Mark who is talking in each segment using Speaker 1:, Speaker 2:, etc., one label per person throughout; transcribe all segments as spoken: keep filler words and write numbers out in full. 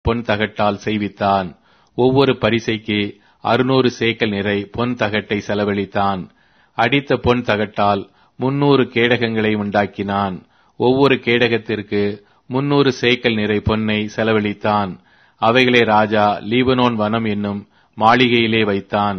Speaker 1: பொன் தகட்டால் செய்வித்தான். ஒவ்வொரு பரிசைக்கு அறுநூறு சேக்கல் நிறை பொன் தகட்டை செலவழித்தான். அடித்த பொன் தகட்டால் முன்னூறு கேடகங்களை உண்டாக்கினான். ஒவ்வொரு கேடகத்திற்கு முன்னூறு சேக்கல் நிறை பொன்னை செலவழித்தான். அவைகளை ராஜா லீபனோன் வனம் என்னும் மாளிகையிலே வைத்தான்.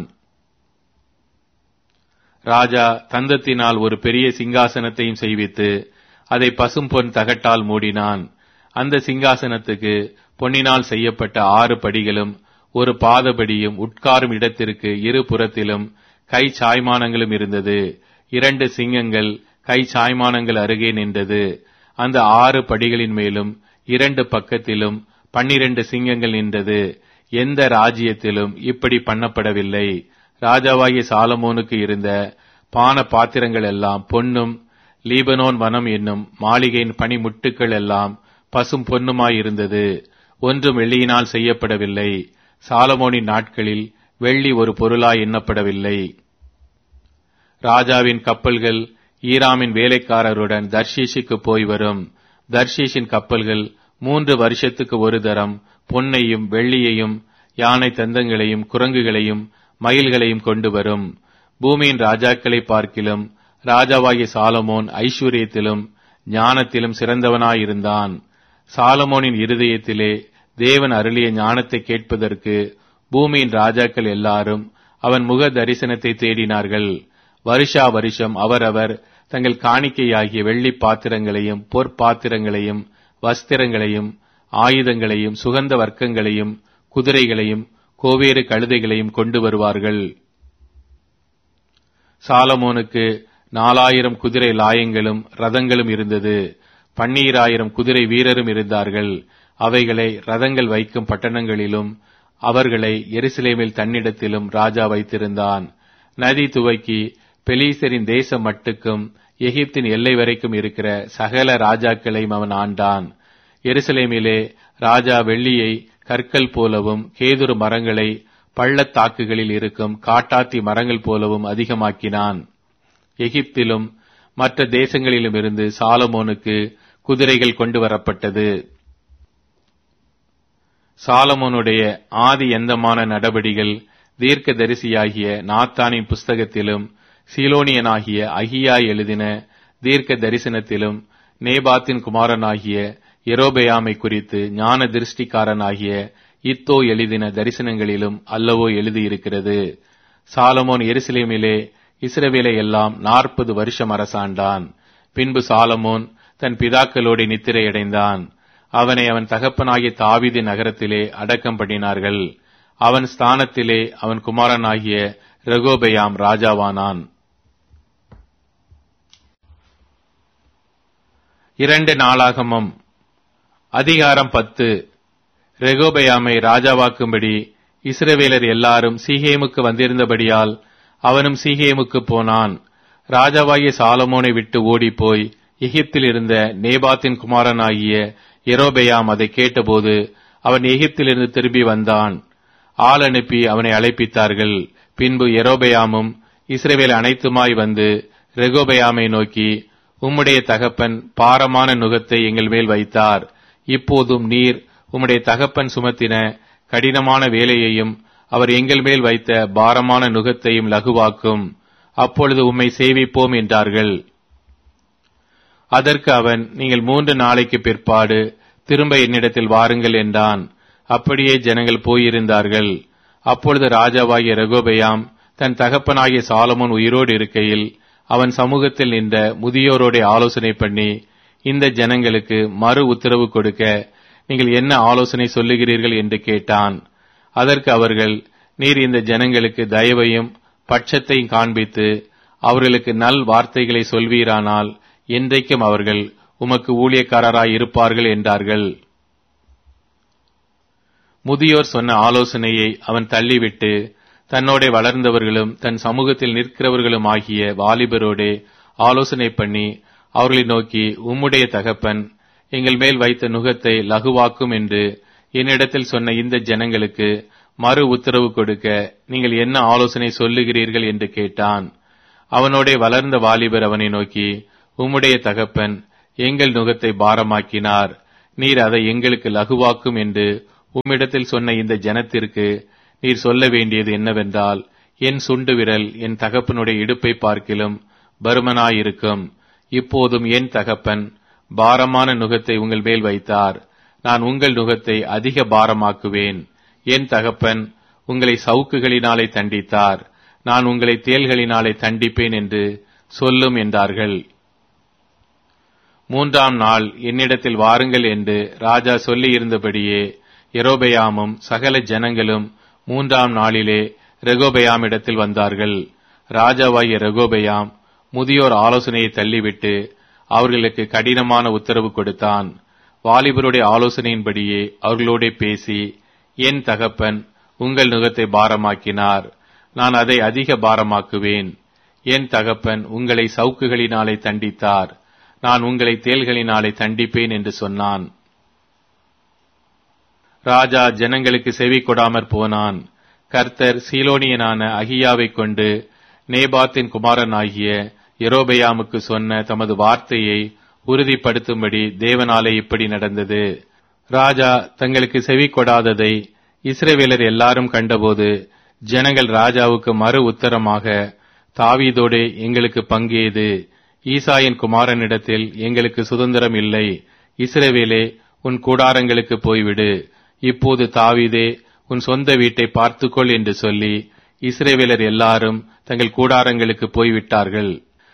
Speaker 1: ராஜா தந்தத்தினால் ஒரு பெரிய சிங்காசனத்தையும் செய்வித்து அதை பசும்பொன் தகட்டால் மூடினான். அந்த சிங்காசனத்துக்கு பொன்னினால் செய்யப்பட்ட ஆறு படிகளும் ஒரு பாதபடியும் உட்காரும் இடத்திற்கு இரு புறத்திலும் கை சாய்மானங்களும் இருந்தது. இரண்டு சிங்கங்கள் கை சாய்மானங்கள் அருகே நின்றது. அந்த ஆறு படிகளின் மேலும் இரண்டு பக்கத்திலும் பன்னிரண்டு சிங்கங்கள் நின்றது. எந்த ராஜ்யத்திலும் இப்படி பண்ணப்படவில்லை. ராஜாவாகிய சாலமோனுக்கு இருந்த பான பாத்திரங்கள் எல்லாம் பொன்னும், லீபனோன் வனம் என்னும் மாளிகையின் பனிமுட்டுக்கள் எல்லாம் பசும் பொன்னுமாயிருந்தது. ஒன்றும் வெள்ளியினால் செய்யப்படவில்லை. சாலமோனின் நாட்களில் வெள்ளி ஒரு பொருளாய் எண்ணப்படவில்லை. ராஜாவின் கப்பல்கள் ஈராமின் வேலைக்காரருடன் தர்ஷீஷுக்கு போய் வரும். தர்ஷீஷின் கப்பல்கள் மூன்று வருஷத்துக்கு ஒரு தரம் பொன்னையும் வெள்ளியையும் யானை தந்தங்களையும் குரங்குகளையும் மயில்களையும் கொண்டு வரும். பூமியின் ராஜாக்களை பார்க்கிலும் ராஜாவாகிய சாலமோன் ஐஸ்வர்யத்திலும் ஞானத்திலும் சிறந்தவனாயிருந்தான். சாலமோனின் இருதயத்திலே தேவன் அருளிய ஞானத்தை கேட்பதற்கு பூமியின் ராஜாக்கள் எல்லாரும் அவன் முக தரிசனத்தை தேடினார்கள். வருஷா வருஷம் அவரவர் தங்கள் காணிக்கையாகிய வெள்ளி பாத்திரங்களையும் பொற்பாத்திரங்களையும் வஸ்திரங்களையும் ஆயுதங்களையும் சுகந்த வர்க்கங்களையும் குதிரைகளையும் கோவேறு கழுதைகளையும் கொண்டு வருவார்கள். சாலமோனுக்கு நாலாயிரம் குதிரை லாயங்களும் ரதங்களும் இருந்தது. பன்னீராயிரம் குதிரை வீரரும் இருந்தார்கள். அவைகளை ரதங்கள் வைக்கும் பட்டணங்களிலும் அவர்களை எருசலேமில் தன்னிடத்திலும் ராஜா வைத்திருந்தான். நதி துவக்கி பெலீசரின் தேசம் மட்டுக்கும் எகிப்தின் எல்லை வரைக்கும் இருக்கிற சகல ராஜாக்களையும் அவன் ஆண்டான். எருசலேமிலே ராஜா வெள்ளியை கற்கள் போலவும் கேதுரு மரங்களை பள்ளத்தாக்குகளில் இருக்கும் காட்டாத்தி மரங்கள் போலவும் அதிகமாக்கினான். எகிப்திலும் மற்ற தேசங்களிலும் இருந்து சாலமோனுக்கு குதிரைகள் கொண்டு வரப்பட்டது. சாலமோனுடைய ஆதி எந்தமான நடபடிகள் தீர்க்க தரிசியாகிய நாத்தானின் புஸ்தகத்திலும் சீலோனியனாகிய அகியா எழுதின தீர்க்க தரிசனத்திலும் நேபாத்தின் குமாரனாகிய எரோபெயாமை குறித்து ஞான திருஷ்டிக்காரனாகிய இத்தோ எழுதின தரிசனங்களிலும் அல்லவோ எழுதியிருக்கிறது. சாலமோன் எருசலேமிலே இஸ்ரவேலை எல்லாம் நாற்பது வருஷம் அரசாண்டான். பின்பு சாலமோன் தன் பிதாக்களோடு நித்திரையடைந்தான். அவனை அவன் தகப்பனாகிய தாவீது நகரத்திலே அடக்கம் பண்ணினார்கள். அவன் ஸ்தானத்திலே அவன் குமாரனாகிய ரெகோபெயாம் ராஜாவானான். இரண்டு நாளாகமம் அதிகாரம் பத்து. ரெகோபெயாமை ராஜாவாக்கும்படி இஸ்ரவேலர் எல்லாரும் சீகேமுக்கு வந்திருந்தபடியால் அவனும் சீகேமுக்கு போனான். ராஜாவாகிய சாலமோனை விட்டு ஓடிப்போய் எகிப்தில் இருந்த நேபாத்தின் குமாரனாகிய எரோபெயாம் அதை கேட்டபோது அவன் எகிப்திலிருந்து திரும்பி வந்தான். ஆள் அனுப்பி அவனை அழைப்பித்தார்கள். பின்பு எரோபெயாமும் இஸ்ரவேல் அனைத்துமாய் வந்து ரெகோபெயாமை நோக்கி, உம்முடைய தகப்பன் பாரமான நுகத்தை எங்கள் மேல் வைத்தார். இப்போதும் நீர் உம்முடைய தகப்பன் சுமத்தின கடினமான வேலையையும் அவர் எங்கள் மேல் வைத்த பாரமான நுகத்தையும் லகுவாக்கும். அப்பொழுது உம்மை சேவிப்போம் என்றார்கள். அதற்கு அவன், நீங்கள் மூன்று நாளைக்கு பிற்பாடு திரும்ப என்னிடத்தில் வாருங்கள் என்றான். அப்படியே ஜனங்கள் போயிருந்தார்கள். அப்பொழுது ராஜாவாகிய ரெகோபெயாம் தன் தகப்பனாகிய சாலமோன் உயிரோடு இருக்கையில் அவன் சமூகத்தில் நின்ற முதியோரோட ஆலோசனை பண்ணி, இந்த ஜனங்களுக்கு மறு உத்தரவு கொடுக்க நீங்கள் என்ன ஆலோசனை சொல்லுகிறீர்கள் என்று கேட்டான். அதற்கு அவர்கள், நீர் இந்த ஜனங்களுக்கு தயவையும் பட்சத்தையும் காண்பித்து அவர்களுக்கு நல் வார்த்தைகளை சொல்வீரானால் என்றைக்கும் அவர்கள் உமக்கு ஊழியக்காரராய் இருப்பார்கள் என்றார்கள். முதியோர் சொன்ன ஆலோசனையை அவன் தள்ளிவிட்டு தன்னோட வளர்ந்தவர்களும் தன் சமூகத்தில் நிற்கிறவர்களும் ஆகிய வாலிபரோடே ஆலோசனை பண்ணி அவர்களை நோக்கி, உம்முடைய தகப்பன் எங்கள் மேல் வைத்த நுகத்தை லகுவாக்கும் என்று என்னிடத்தில் சொன்ன இந்த ஜனங்களுக்கு மறு உத்தரவு கொடுக்க நீங்கள் என்ன ஆலோசனை சொல்லுகிறீர்கள் என்று கேட்டான். அவனோடே வளர்ந்த வாலிபர் அவனை நோக்கி, உம்முடைய தகப்பன் எங்கள் நுகத்தை பாரமாக்கினார், நீர் அதை எங்களுக்கு லகுவாக்கும் என்று உம்மிடத்தில் சொன்ன இந்த ஜனத்திற்கு நீர் சொல்ல வேண்டியது என்னவென்றால், என் சுண்டு விரல் என் தகப்பனுடைய இடுப்பை பார்க்கிலும் பருமனாயிருக்கும். இப்போதும் என் தகப்பன் பாரமான நுகத்தை உங்கள் மேல் வைத்தார், நான் உங்கள் நுகத்தை அதிக பாரமாக்குவேன். என் தகப்பன் உங்களை சவுக்குகளினாலே தண்டித்தார், நான் உங்களை தேள்களினாலே தண்டிப்பேன் என்று சொல்லும் என்றார்கள். மூன்றாம் நாள் என்னிடத்தில் வாருங்கள் என்று ராஜா சொல்லியிருந்தபடியே யெரொபெயாமும் சகல ஜனங்களும் மூன்றாம் நாளிலே ரெகொபெயாமிடத்தில் வந்தார்கள். ராஜாவாகிய ரெகொபெயாம் முதியோர் ஆலோசனையை தள்ளிவிட்டு அவர்களுக்கு கடினமான உத்தரவு கொடுத்தான். வாலிபருடைய ஆலோசனையின்படியே அவர்களோட பேசி, என் தகப்பன் உங்கள் நுகத்தை பாரமாக்கினார், நான் அதை அதிக பாரமாக்குவேன். என் தகப்பன் உங்களை சவுக்குகளினாலே தண்டித்தார், நான் உங்களை தேள்களினாலே தண்டிப்பேன் என்று சொன்னான். ராஜா ஜனங்களுக்கு செவி கொடாமற் போனான். கர்த்தர் சீலோனியனான அகியாவை கொண்டு நேபாத்தின் குமாரனாகிய யெரொபெயாமுக்கு சொன்ன தமது வார்த்தையை உறுதிப்படுத்தும்படி தேவனாலே இப்படி நடந்தது. ராஜா தங்களுக்கு செவி கொடாததை இஸ்ரவேலர் எல்லாரும் கண்டபோது ஜனங்கள் ராஜாவுக்கு மறு உத்தரமாக, தாவீதோடே எங்களுக்கு பங்கேது, ஈசாயின் குமாரனிடத்தில் எங்களுக்கு சுதந்திரம் இல்லை, இஸ்ரவேலே உன் கூடாரங்களுக்கு போய்விடு, இப்போது தாவீதே உன் சொந்த வீட்டை பார்த்துக்கொள் என்று சொல்லி இஸ்ரவேலர் எல்லாரும் தங்கள் கூடாரங்களுக்கு போய்விட்டார்கள்.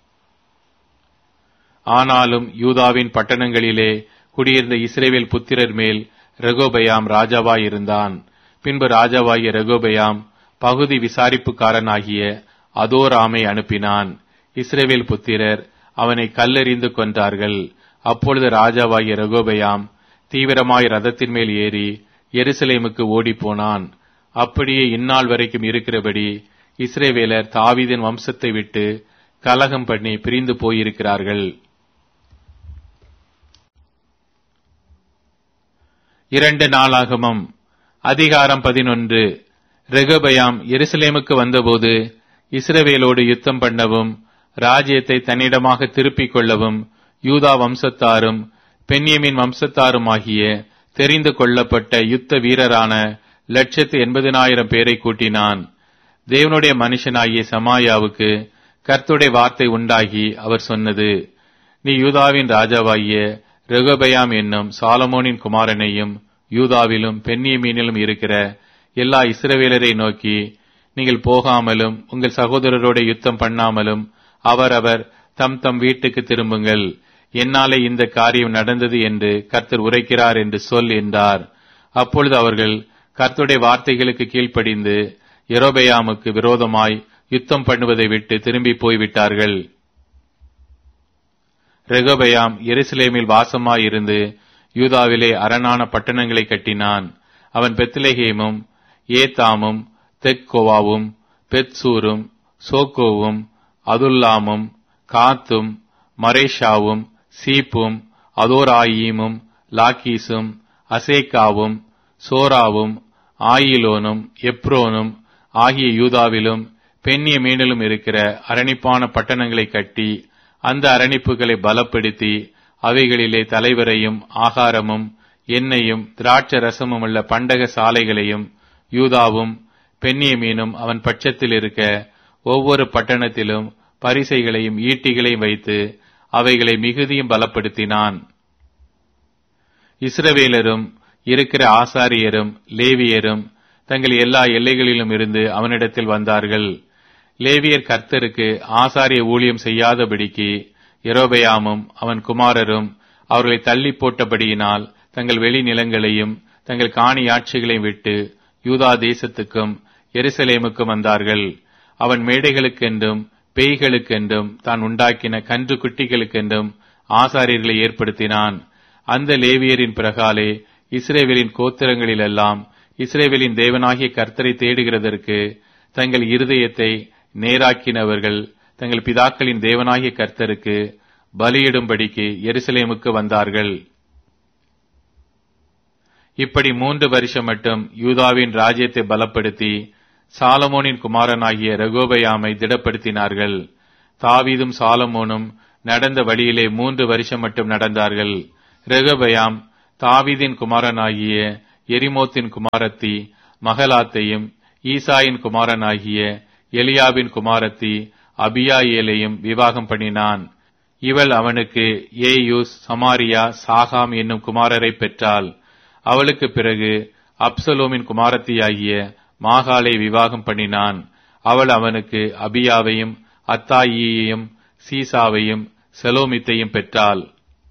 Speaker 1: ஆனாலும் யூதாவின் பட்டணங்களிலே குடியிருந்த இஸ்ரவேல் புத்திரர் மேல் ரெகொபெயாம் ராஜாவாயிருந்தான். பின்பு ராஜாவாகிய ரெகொபெயாம் பகுதி விசாரிப்புக்காரனாகிய அதோராமை அனுப்பினான். இஸ்ரவேல் புத்திரர் அவனை கல்லெறிந்து கொன்றார்கள். அப்பொழுது ராஜாவாகிய ரெகொபெயாம் தீவிரமாய் ரதத்தின் மேல் ஏறி எருசலேமுக்கு ஓடிப்போனான். அப்படியே இந்நாள் வரைக்கும் இருக்கிறபடி இஸ்ரவேலர் தாவீதின் வம்சத்தை விட்டு கலகம் பண்ணி பிரிந்து போயிருக்கிறார்கள். இரண்டு நாளாகமம் அதிகாரம் பதினொன்று. ரெகொபெயாம் எருசலேமுக்கு வந்தபோது இஸ்ரவேலோடு யுத்தம் பண்ணவும் ராஜ்யத்தை தன்னிடமாக திருப்பிக் கொள்ளவும் யூதா வம்சத்தாரும் பென்யமீன் வம்சத்தாருமாகிய தெரிந்து கொள்ளப்பட்ட யுத்த வீரரான லட்சத்து எண்பதினாயிரம் பேரை கூட்டினான். தேவனுடைய மனுஷனாகிய சமாயாவுக்கு கர்த்தருடைய வார்த்தை உண்டாகி அவர் சொன்னது, நீ யூதாவின் ராஜாவாகிய ரெகொபெயாம் என்னும் சாலமோனின் குமாரனையும் யூதாவிலும் பென்யமீனிலும் இருக்கிற எல்லா இஸ்ரவேலரை நோக்கி, நீங்கள் போகாமலும் உங்கள் சகோதரரோட யுத்தம் பண்ணாமலும் அவரவர் தம் தம் வீட்டுக்கு திரும்புங்கள், என்னாலே இந்த காரியம் நடந்தது என்று கர்த்தர் உரைக்கிறார் என்று சொல் என்றார். அப்பொழுது அவர்கள் கர்த்தருடைய வார்த்தைகளுக்கு கீழ்ப்படிந்து யெரொபெயாமுக்கு விரோதமாய் யுத்தம் பண்ணுவதை விட்டு திரும்பி போய்விட்டார்கள். ரெகொபெயாம் எருசலேமில் வாசமாயிருந்து யூதாவிலே அரணான பட்டணங்களை கட்டினான். அவன் பெத்லெகேமும் ஏத்தாமும் தெக்கோவாவும் பெத்சூரும் சோக்கோவும் அதுல்லாமும் காத்தும் மரேஷாவும் சீப்பும் அதோராயீமும் லாக்கீசும் அசேக்காவும் சோராவும் ஆயிலோனும் எப்ரோனும் ஆகிய யூதாவிலும் பென்யமீனிலும் இருக்கிற அரணிப்பான பட்டணங்களை கட்டி அந்த அரணிப்புகளை பலப்படுத்தி அவைகளிலே தலைவரையும் ஆகாரமும் எண்ணெயும் திராட்சை ரசமும் உள்ள பண்டக சாலைகளையும் யூதாவும் பென்யமீனும் அவன் பட்சத்தில் இருக்க ஒவ்வொரு பட்டணத்திலும் பரிசைகளையும் ஈட்டிகளையும் வைத்து அவைகளை மிகுதியும் பலப்படுத்தினான். இஸ்ரவேலரும் இருக்கிற ஆசாரியரும் லேவியரும் தங்கள் எல்லா எல்லைகளிலும் இருந்து அவனிடத்தில் வந்தார்கள். லேவியர் கர்த்தருக்கு ஆசாரிய ஊழியம் செய்யாதபடிக்கு யெரொபெயாமும் அவன் குமாரரும் அவர்களை தள்ளி போட்டபடியினால் தங்கள் வெளி நிலங்களையும் தங்கள் காணியாட்சிகளையும் விட்டு யூதா தேசத்துக்கும் எருசலேமுக்கும் வந்தார்கள். அவன் மேடைகளுக்கென்றும் பேய்களுக்கென்றும் தான் உண்டாக்கின கன்று குட்டிகளுக்கென்றும் ஆசாரியர்களை ஏற்படுத்தினான். அந்த லேவியரின் பிறகாலே இஸ்ரவேலின் கோத்திரங்களிலெல்லாம் இஸ்ரவேலின் தேவனாகிய கர்த்தரை தேடுகிறதற்கு தங்கள் இருதயத்தை நேராக்கினவர்கள் தங்கள் பிதாக்களின் தேவனாகிய கர்த்தருக்கு பலியிடும்படிக்கு எருசலேமுக்கு வந்தார்கள். இப்படி மூன்று வருஷம் மட்டும் யூதாவின் ராஜ்யத்தை பலப்படுத்தி சாலமோனின் குமாரனாகிய ரெகொபெயாமை திடப்படுத்தினார்கள். தாவீதும் சாலமோனும் நடந்த வழியிலே மூன்று வருஷம் மட்டும் நடந்தார்கள். ரெகொபெயாம் தாவீதின் குமாரனாகிய எரிமோத்தின் குமாரத்தி மகலாத்தையும் ஈசாயின் குமாரனாகிய எலியாபின் குமாரத்தி அபியாயேலையும் விவாகம் பண்ணினான். இவள் அவனுக்கு ஏயூஸ், சமாரியா, சாகாம் என்னும் குமாரரை பெற்றாள். அவளுக்கு பிறகு அப்சலோமின் குமாரத்தியாகிய மாகாளை விவாகம் பண்ணினான். அவள் அவனுக்கு அபியாவையும் அத்தாயியையும் சீசாவையும் செலோமித்தையும் பெற்றாள்.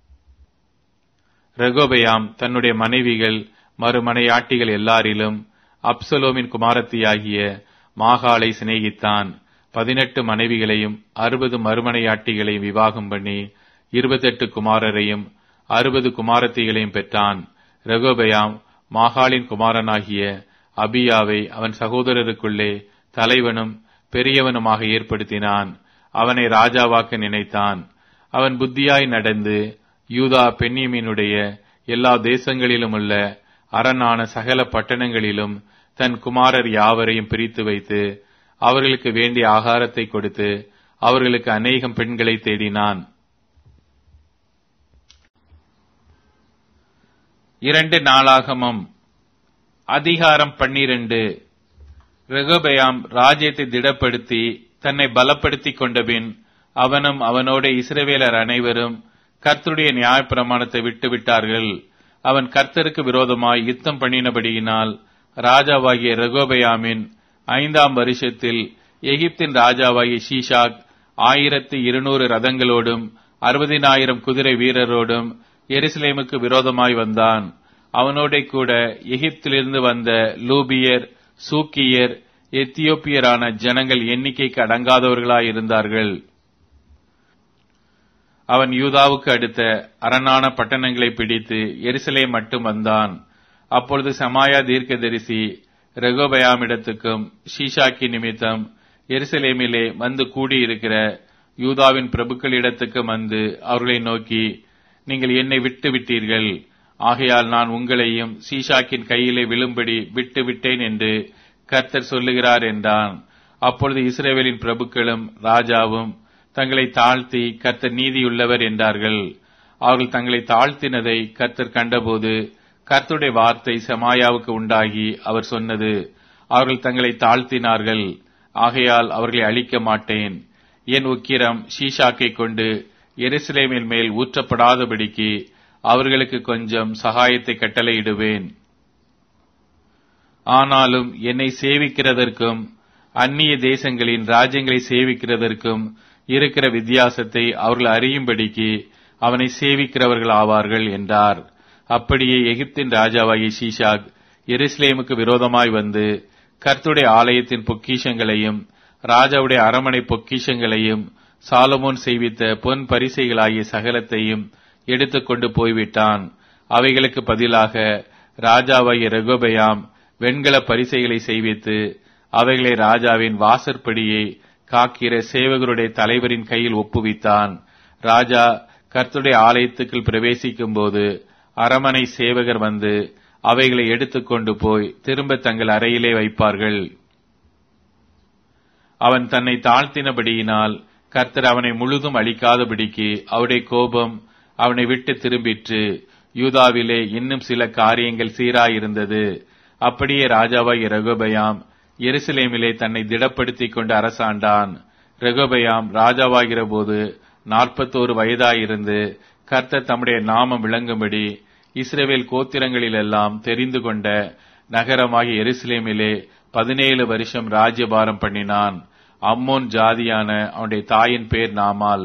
Speaker 1: ரெகோபெயாம் தன்னுடைய மனைவிகள் மறுமனையாட்டிகள் எல்லாரிலும் அப்சலோமின் குமாரத்தியாகிய மாகாளை சிநேகித்தான். பதினெட்டு மனைவிகளையும் அறுபது மறுமனையாட்டிகளையும் விவாகம் பண்ணி இருபத்தெட்டு குமாரரையும் அறுபது குமாரத்திகளையும் பெற்றான். ரெகோபெயாம் மாகாளின் குமாரனாகிய அபியாவை அவன் சகோதரருக்குள்ளே தலைவனும் பெரியவனுமாக ஏற்படுத்தினான். அவனை ராஜாவாக்க நினைத்தான். அவன் புத்தியாய் நடந்து யூதா பென்யமீனுடைய எல்லா தேசங்களிலும் உள்ள அரணான சகல பட்டணங்களிலும் தன் குமாரர் யாவரையும் பிரித்து வைத்து அவர்களுக்கு வேண்டிய ஆகாரத்தை கொடுத்து அவர்களுக்கு அநேகம் பெண்களை தேடினான். இரண்டு நாளாகமம் அதிகாரம் பன்னிரண்டு. ரெகோபெயாம் ராஜ்யத்தை திடப்படுத்தி தன்னை பலப்படுத்திக் கொண்டபின் அவனும் அவனோட இஸ்ரவேலர் அனைவரும் கர்த்தருடைய நியாயப்பிரமாணத்தை விட்டுவிட்டார்கள். அவன் கர்த்தருக்கு விரோதமாய் யுத்தம் பண்ணினபடியினால் ராஜாவாகிய ரெகோபெயாமின் ஐந்தாம் வருஷத்தில் எகிப்தின் ராஜாவாகிய ஷீஷாக் ஆயிரத்தி இருநூறு ரதங்களோடும் அறுபதினாயிரம் குதிரை வீரரோடும் எருசலேமுக்கு விரோதமாய் வந்தான். அவனோட கூட எகிப்திலிருந்து வந்த லூபியர், சூக்கியர், எத்தியோப்பியரான ஜனங்கள் எண்ணிக்கைக்கு அடங்காதவர்களாயிருந்தார்கள். அவன் யூதாவுக்கு அடுத்த அரணான பட்டணங்களை பிடித்து எருசலேம் மட்டும் வந்தான். அப்பொழுது சமாயா தீர்க்கதரிசி ரெகோபெயாமிடத்துக்கும் ஷீஷாக்கி நிமித்தம் எருசலேமிலே வந்து கூடியிருக்கிற யூதாவின் பிரபுக்களிடத்துக்கும் வந்து அவர்களை நோக்கி, நீங்கள் என்னை விட்டு விட்டீர்கள், ஆகையால் நான் உங்களையும் ஷீஷாக்கின் கையிலே விழும்படி விட்டு விட்டேன் என்று கர்த்தர் சொல்லுகிறார் என்றான். அப்பொழுது இஸ்ரவேலின் பிரபுக்களும் ராஜாவும் தங்களை தாழ்த்தி கர்த்தர் நீதியுள்ளவர் என்றார்கள். அவர்கள் தங்களை தாழ்த்தினதை கர்த்தர் கண்டபோது கர்த்தருடைய வார்த்தை செமாயாவுக்கு உண்டாகி அவர் சொன்னது, அவர்கள் தங்களை தாழ்த்தினார்கள், ஆகையால் அவர்களை அழிக்க மாட்டேன். என் உக்கிரம் ஷீஷாக்கை கொண்டு எருசலேமின் மேல் ஊற்றப்படாதபடிக்கு அவர்களுக்கு கொஞ்சம் சகாயத்தை கட்டளையிடுவேன். ஆனாலும் என்னை சேவிக்கிறதற்கும் அந்நிய தேசங்களின் ராஜ்யங்களை சேவிக்கிறதற்கும் இருக்கிற வித்தியாசத்தை அவர்கள் அறியும்படிக்கு அவனை சேவிக்கிறவர்கள் ஆவார்கள் என்றார். அப்படியே எகிப்தின் ராஜாவாகிய ஷீஷாக் எருசலேமுக்கு விரோதமாய் வந்து கர்த்தருடைய ஆலயத்தின் பொக்கிஷங்களையும் ராஜாவுடைய அரமனை பொக்கிஷங்களையும் சாலமோன் செய்வித்த பொன் பரிசைகளாகிய சகலத்தையும் எடுத்துக்கொண்டு போய்விட்டான். அவைகளுக்கு பதிலாக ராஜாவாகிய ரெகோபெயாம் வெண்கல பரிசைகளை செய்வித்து அவைகளை ராஜாவின் வாசற்படியை காக்கிற சேவகருடைய தலைவரின் கையில் ஒப்புவித்தான். ராஜா கர்த்தருடைய ஆலயத்துக்குள் பிரவேசிக்கும் போது அரமனை சேவகர் வந்து அவைகளை எடுத்துக்கொண்டு போய் திரும்ப தங்கள் அறையிலே வைப்பார்கள். அவன் தன்னை தாழ்த்தினபடியினால் கர்த்தர் அவனை முழுதும் அழிக்காதபடிக்கு அவருடைய கோபம் அவனை விட்டு திரும்பிற்று. யூதாவிலே இன்னும் சில காரியங்கள் சீராயிருந்தது. அப்படியே ராஜாவாகிய ரெகோபெயாம் எருசலேமிலே தன்னை திடப்படுத்திக் கொண்டு அரசாண்டான். ரெகோபெயாம் ராஜாவாகிற போது நாற்பத்தோரு வயதாயிருந்து கர்த்தர் தம்முடைய நாமம் விளங்கும்படி இஸ்ரவேல் கோத்திரங்களிலெல்லாம் தெரிந்து கொண்ட நகரமாகிய எருசலேமிலே பதினேழு வருஷம் ராஜ்யபாரம் பண்ணினான். அம்மோன் ஜாதியான அவனுடைய தாயின் பேர் நாமால்.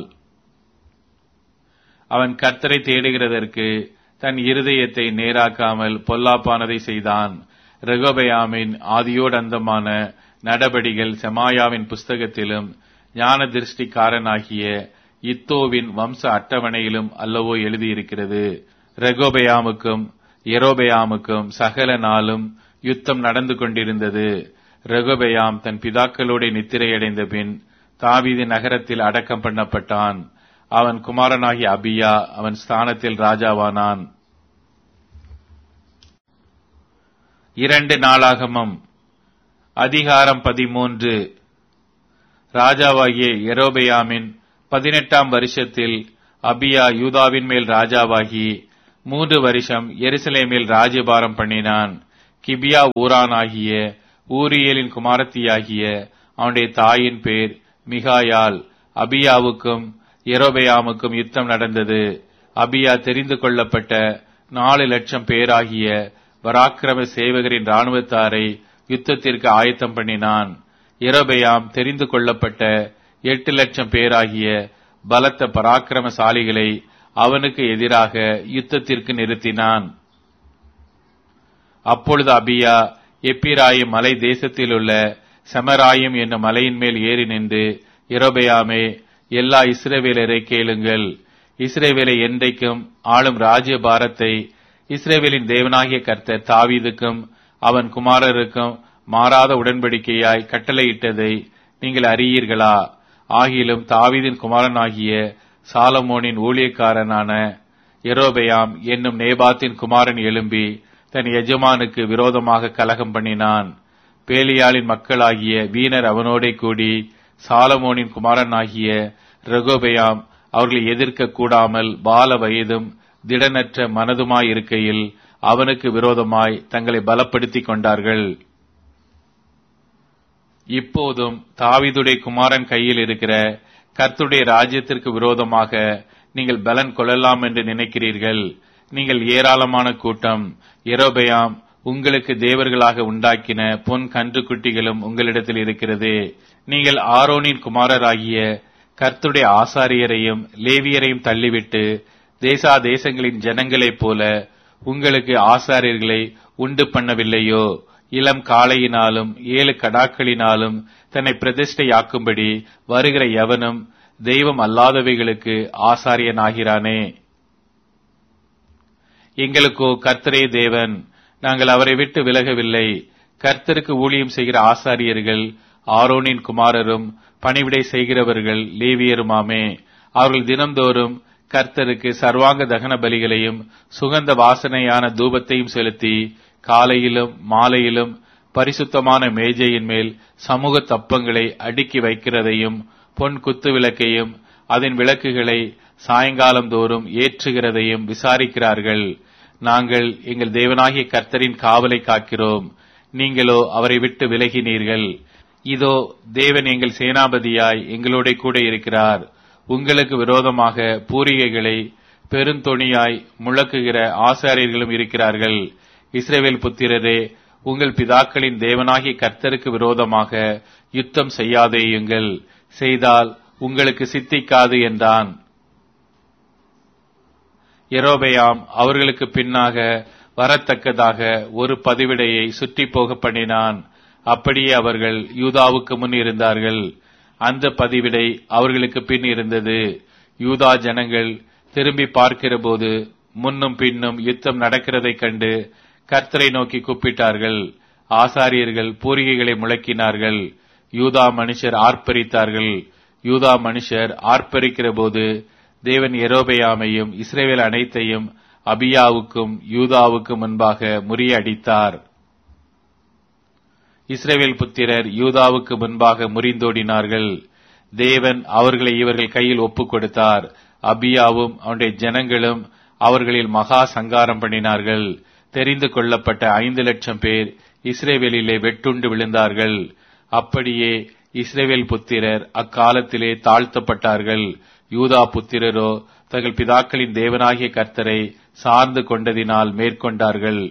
Speaker 1: அவன் கர்த்தரை தேடுகிறதற்கு தன் இருதயத்தை நேராக்காமல் பொல்லாப்பானதை செய்தான். ரெகோபெயாமின் ஆதியோடந்தமான நடபடிகள் செமாயாவின் புஸ்தகத்திலும் ஞான திருஷ்டிக்காரனாகிய இத்தோவின் வம்ச அட்டவணையிலும் அல்லவோ எழுதியிருக்கிறது. ரெகோபெயாமுக்கும் எரோபெயாமுக்கும் சகல நாளும் யுத்தம் நடந்து கொண்டிருந்தது. ரெகோபெயாம் தன் பிதாக்களோட நித்திரையடைந்த பின் தாவீது நகரத்தில் அடக்கம் பண்ணப்பட்டான். அவன் குமாரனாகிய அபியா அவன் ஸ்தானத்தில் ராஜாவானான். இரண்டு நாளாகமம் அதிகாரம் பதிமூன்று. ராஜாவாகிய எரோபெயாமின் பதினெட்டாம் வருஷத்தில் அபியா யூதாவின் மேல் ராஜாவாகி மூன்று வருஷம் எருசலேமில் ராஜ்யபாரம் பண்ணினான். கிபியா ஊரானாகிய ஊரியேலின் குமாரத்தியாகிய அவனுடைய தாயின் பேர் மிகாயால். அபியாவுக்கும் யெரொபெயாமுக்கும் யுத்தம் நடந்தது. அபியா தெரிந்து கொள்ளப்பட்ட நாலு லட்சம் பேராகிய பராக்கிரம சேவகரின் இராணுவத்தாரை யுத்தத்திற்கு ஆயத்தம் பண்ணினான். யெரொபெயாம் தெரிந்து கொள்ளப்பட்ட எட்டு லட்சம் பேராகிய பலத்த பராக்கிரமசாலிகளை அவனுக்கு எதிராக யுத்தத்திற்கு நிறுத்தினான். அப்பொழுது அபியா எப்பிராயிம் மலை தேசத்திலுள்ள செமராயிம் என்னும் மலையின் மேல் ஏறி நின்று, யெரொபெயாமே, எல்லா இஸ்ரவேலரை கேளுங்கள். இஸ்ரவேலை என்றைக்கும் ஆளும் ராஜ்ய பாரத்தை இஸ்ரவேலின் தேவனாகிய கர்த்தர் தாவீதுக்கும் அவன் குமாரருக்கும் மாறாத உடன்படிக்கையாய் கட்டளையிட்டதை நீங்கள் அறியீர்களா? ஆகிலும் தாவீதின் குமாரனாகிய சாலமோனின் ஊழியக்காரனான யெரொபெயாம் என்னும் நேபாத்தின் குமாரன் எழும்பி தன் எஜமானுக்கு விரோதமாக கலகம் பண்ணினான். பேலியாளின் மக்களாகிய வீணர் அவனோடே கூடி சாலமோனின் குமாரனாகிய ரெகொபெயாம் அவர்களை எதிர்க்க கூடாமல் பால வயதும் திடனற்ற மனதுமாயிருக்கையில் அவனுக்கு விரோதமாய் தங்களை பலப்படுத்திக் கொண்டார்கள். இப்போதும் தாவீதுடைய குமாரன் கையில் இருக்கிற கர்த்தருடைய ராஜ்யத்திற்கு விரோதமாக நீங்கள் பலன் கொள்ளலாம் என்று நினைக்கிறீர்கள். நீங்கள் ஏராளமான கூட்டம். யெரொபெயாம் உங்களுக்கு தேவர்களாக உண்டாக்கின பொன் கன்றுக்குட்டிகளும் உங்களிடத்தில் இருக்கிறது. நீங்கள் ஆரோனின் குமாரராகிய கர்த்தருடைய ஆசாரியரையும் லேவியரையும் தள்ளிவிட்டு தேசா தேசங்களின் ஜனங்களைப் போல உங்களுக்கு ஆசாரியர்களை உண்டு பண்ணவில்லையோ? இளம் காளையினாலும் ஏழு கடாக்களினாலும் தன்னை பிரதிஷ்டையாக்கும்படி வருகிற எவனும் தெய்வம் அல்லாதவைகளுக்கு ஆசாரியனாகிறானே. எங்களுக்கோ கர்த்தரே தேவன், நாங்கள் அவரை விட்டு விலகவில்லை. கர்த்தருக்கு ஊழியம் செய்கிற ஆசாரியர்கள் ஆரோனின் குமாரரும் பணிவிடை செய்கிறவர்கள் லேவியருமாமே. அவர்கள் தினம்தோறும் கர்த்தருக்கு சர்வாங்க தகன பலிகளையும் சுகந்த வாசனையான தூபத்தையும் செலுத்தி காலையிலும் மாலையிலும் பரிசுத்தமான மேஜையின் மேல் சமூக தப்பங்களை அடுக்கி வைக்கிறதையும் பொன் குத்து விளக்கையும் அதன் விளக்குகளை சாயங்காலம் தோறும் ஏற்றுகிறதையும் விசாரிக்கிறார்கள். நாங்கள் எங்கள் தேவனாகிய கர்த்தரின் காவலை காக்கிறோம், நீங்களோ அவரை விட்டு விலகினீர்கள். இதோ தேவன் எங்கள் சேனாபதியாய் எங்களோட கூட இருக்கிறார். உங்களுக்கு விரோதமாக பூரிகைகளை பெருந்தொணியாய் முழக்குகிற ஆசாரியர்களும் இருக்கிறார்கள். இஸ்ரவேல் புத்திரரே, உங்கள் பிதாக்களின் தேவனாகிய கர்த்தருக்கு விரோதமாக யுத்தம் செய்யாதேயுங்கள், செய்தால் உங்களுக்கு சித்திக்காது என்றான். யெரொபெயாம் அவர்களுக்கு பின்னாக வரத்தக்கதாக ஒரு பதிவிடையை சுற்றி போக பண்ணினான். அப்படியே அவர்கள் யூதாவுக்கு முன் இருந்தார்கள். அந்த பதிவிடை அவர்களுக்கு பின் இருந்தது. யூதா ஜனங்கள் திரும்பி பார்க்கிற போது முன்னும் பின்னும் யுத்தம் நடக்கிறதைக் கண்டு கர்த்தரை நோக்கி கூப்பிட்டார்கள். ஆசாரியர்கள் பூரிகைகளை முழக்கினார்கள். யூதா மனுஷர் ஆர்ப்பரித்தார்கள். யூதா மனுஷர் ஆர்ப்பரிக்கிற போது தேவன் யெரொபெயாமையும் இஸ்ரவேல் அனைத்தையும் அபியாவுக்கும் யூதாவுக்கும் முன்பாக முறியடித்தார். இஸ்ரவேல் புத்திரர் யூதாவுக்கு முன்பாக முறிந்தோடினார்கள். தேவன் அவர்களை இவர்கள் கையில் ஒப்புக் கொடுத்தார். அபியாவும் அவனுடைய ஜனங்களும் அவர்களில் மகா சங்காரம் பண்ணினார்கள். தெரிந்து கொள்ளப்பட்ட ஐந்து லட்சம் பேர் இஸ்ரவேலிலே வெட்டுண்டு விழுந்தார்கள். அப்படியே இஸ்ரவேல் புத்திரர் அக்காலத்திலே தாழ்த்தப்பட்டார்கள். யூதா புத்திரரோ தங்கள் பிதாக்களின் தேவனாகிய கர்த்தரை சார்ந்து கொண்டதினால் மேற்கொண்டார்கள்.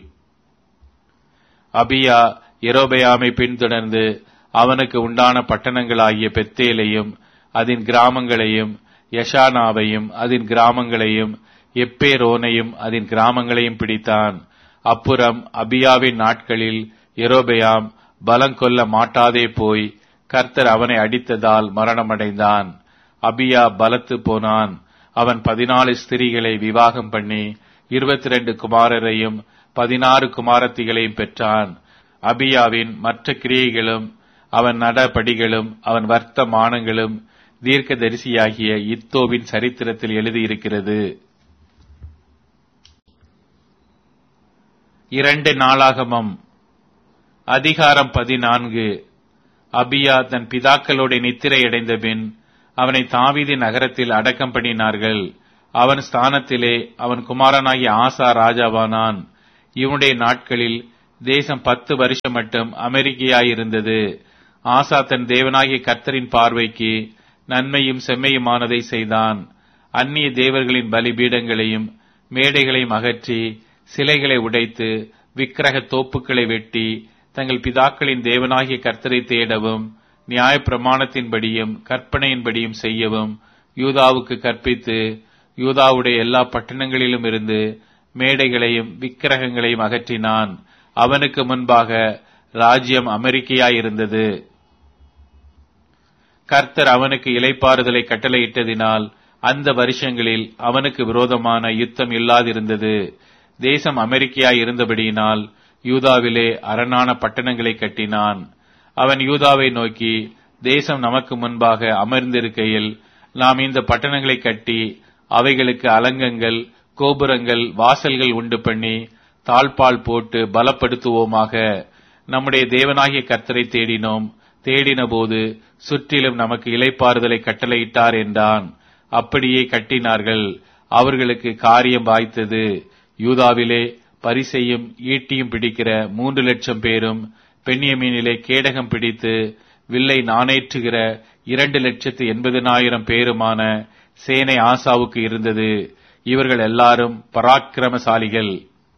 Speaker 1: அபியா யெரொபெயாமை பின்தொடர்ந்து அவனுக்கு உண்டான பட்டணங்களாகிய பெத்தேலையும் அதன் கிராமங்களையும் யஷானாவையும் அதன் கிராமங்களையும் எப்பேரோனையும் அதன் கிராமங்களையும் பிடித்தான். அப்புறம் அபியாவின் நாட்களில் யெரொபெயாம் பலங்கொள்ள மாட்டாதே போய் கர்த்தர் அவனை அடித்ததால் மரணமடைந்தான். அபியா பலத்து போனான். அவன் பதினாலு ஸ்திரீகளை விவாகம் பண்ணி இருபத்தி ரெண்டு குமாரரையும் பதினாறு குமாரத்திகளையும் பெற்றான். அபியாவின் மற்ற கிரியைகளும் அவன் நடபடிகளும் அவன் வர்த்தமானங்களும் தீர்க்கதரிசியாகிய இத்தோவின் சரித்திரத்தில் எழுதியிருக்கிறது. இரண்டு நாளாகமம் அதிகாரம் பதினான்கு. அபியா தன் பிதாக்களோட நித்திரையடைந்த பின் அவனை தாவீதின் நகரத்தில் அடக்கம் பண்ணினார்கள். அவன் ஸ்தானத்திலே அவன் குமாரனாகிய ஆசா ராஜாவானான். இவனுடைய நாட்களில் தேசம் பத்து வருஷம் மட்டும் அமெரிக்கையாயிருந்தது. ஆசா தன் தேவனாகிய கர்த்தரின் பார்வைக்கு நன்மையும் செம்மையுமானதை செய்தான். அந்நிய தேவர்களின் பலிபீடங்களையும் மேடைகளையும் அகற்றி சிலைகளை உடைத்து விக்கிரக தோப்புக்களை வெட்டி தங்கள் பிதாக்களின் தேவனாகிய கர்த்தரை தேடவும் நியாய பிரமாணத்தின்படியும் கற்பனையின்படியும் செய்யவும் யூதாவுக்கு கற்பித்து யூதாவுடைய எல்லா பட்டணங்களிலும் இருந்து மேடைகளையும் விக்கிரகங்களையும் அகற்றினான். அவனுக்கு முன்பாக ராஜ்யம் அமெரிக்கையாயிருந்தது. கர்த்தர் அவனுக்கு இளைப்பாறுதலை கட்டளையிட்டதினால் அந்த வருஷங்களில் அவனுக்கு விரோதமான யுத்தம் இல்லாதிருந்தது. தேசம் அமெரிக்கையாய் இருந்தபடியினால் யூதாவிலே அரணான பட்டணங்களை கட்டினான். அவன் யூதாவை நோக்கி, தேசம் நமக்கு முன்பாக அமர்ந்திருக்கையில் நாம் இந்த பட்டணங்களை கட்டி அவைகளுக்கு அலங்கங்கள், கோபுரங்கள், வாசல்கள் உண்டு பண்ணி தாழ்பால் போட்டு பலப்படுத்துவோமாக. நம்முடைய தேவனாகிய கர்த்தரை தேடினோம். தேடின போது சுற்றிலும் நமக்கு இளைப்பாறுதலை கட்டளையிட்டார் என்றான். அப்படியே கட்டினார்கள். அவர்களுக்கு காரியம் வாய்த்தது. யூதாவிலே பரிசையும் ஈட்டியும் பிடிக்கிற மூன்று லட்சம் பேரும், பென்யமீனிலே கேடகம் பிடித்து வில்லை நாணேற்றுகிற இரண்டு லட்சத்து எண்பதினாயிரம் பேருமான சேனை ஆசாவுக்கு இருந்தது. இவர்கள் எல்லாரும் பராக்கிரமசாலிகள்.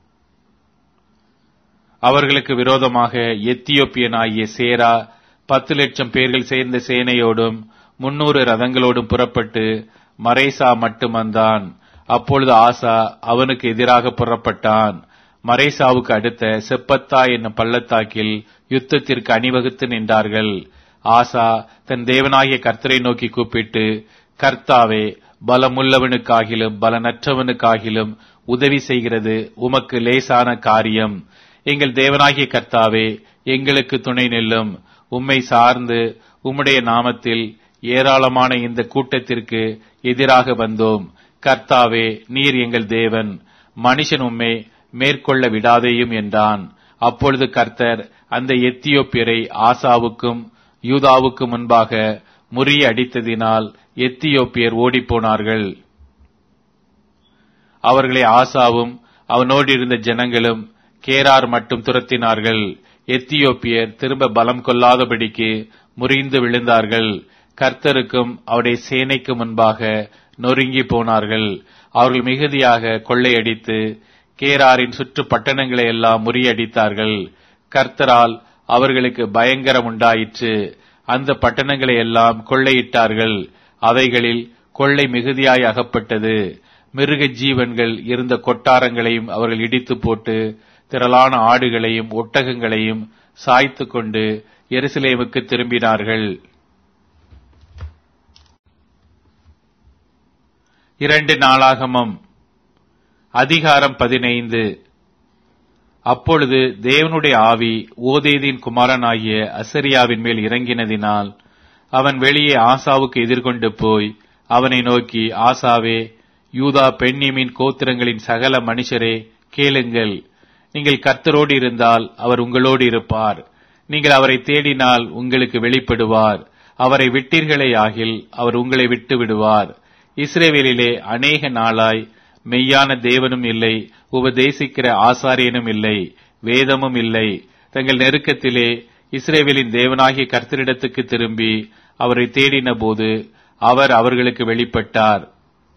Speaker 1: அவர்களுக்கு விரோதமாக எத்தியோப்பியனாகிய சேரா பத்து லட்சம் பேர்கள் சேர்ந்த சேனையோடும் முன்னூறு ரதங்களோடும் புறப்பட்டு மரேசா மட்டும் வந்தான். அப்பொழுது ஆசா அவனுக்கு எதிராக புறப்பட்டான். மரேசாவுக்கு அடுத்த செப்பத்தா என்னும் பள்ளத்தாக்கில் யுத்தத்திற்கு அணிவகுத்து நின்றார்கள். ஆசா தன் தேவனாகிய கர்த்தரை நோக்கி கூப்பிட்டு, கர்த்தாவே, பலமுள்ளவனுக்காகிலும் பலனற்றவனுக்காகிலும் உதவி செய்கிறது உமக்கு லேசான காரியம். எங்கள் தேவனாகிய கர்த்தாவே, எங்களுக்கு துணை நில்லும். உம்மை சார்ந்து உம்முடைய நாமத்தில் ஏராளமான இந்த கூட்டத்திற்கு எதிராக வந்தோம். கர்த்தாவே, நீர் எங்கள் தேவன். மனுஷன் உம்மை மேற்கொள்ள விடாதேயும் என்றான். அப்பொழுது கர்த்தர் அந்த எத்தியோப்பியரை ஆசாவுக்கும் யூதாவுக்கு முன்பாக முறியடித்ததினால் எத்தியோப்பியர் ஓடிப்போனார்கள். அவர்களை ஆசாவும் அவனோடு இருந்த ஜனங்களும் கேரார் மட்டும் துரத்தினார்கள். எத்தியோப்பியர் திரும்ப பலம் கொள்ளாதபடிக்கு முறிந்து விழுந்தார்கள். கர்த்தருக்கும் அவருடைய சேனைக்கு முன்பாக நொறுங்கி போனார்கள். அவர்கள் மிகுதியாக கொள்ளையடித்து கேராரின் சுற்று பட்டணங்களை எல்லாம் முறியடித்தார்கள். கர்த்தரால் அவர்களுக்கு பயங்கரம் உண்டாயிற்று. அந்த பட்டணங்களை எல்லாம் கொள்ளையிட்டார்கள். அவைகளில் கொள்ளை மிகுதியாய் அகப்பட்டது. மிருக ஜீவன்கள் இருந்த கொட்டாரங்களையும் அவர்கள் இடித்து போட்டு திரளான ஆடுகளையும் ஒட்டகங்களையும் சாய்த்து கொண்டு எருசலேமுக்கு திரும்பினார்கள். இரண்டு நாளாகமம் அதிகாரம் பதினைந்து. அப்பொழுது தேவனுடைய ஆவி ஓதேதின் குமாரனாகிய அசரியாவின் மேல் இறங்கினதினால் அவன் வெளியே ஆசாவுக்கு எதிர்கொண்டு போய் அவனை நோக்கி, ஆசாவே, யூதா பென்யமீன் கோத்திரங்களின் சகல மனுஷரே, கேளுங்கள். நீங்கள் கர்த்தரோடு இருந்தால் அவர் உங்களோடு இருப்பார். நீங்கள் அவரை தேடினால் உங்களுக்கு வெளிப்படுவார். அவரை விட்டீர்களே ஆகில் அவர் உங்களை விட்டு விடுவார். இஸ்ரவேலிலே அநேக நாளாய் மெய்யான தேவனும் இல்லை, உபதேசிக்கிற ஆசாரியனும் இல்லை, வேதமும் இல்லை. தங்கள் நெருக்கத்திலே இஸ்ரவேலின் தேவனாகிய கர்த்தரிடத்துக்கு திரும்பி அவரை தேடின போது அவர் அவர்களுக்கு வெளிப்பட்டார்.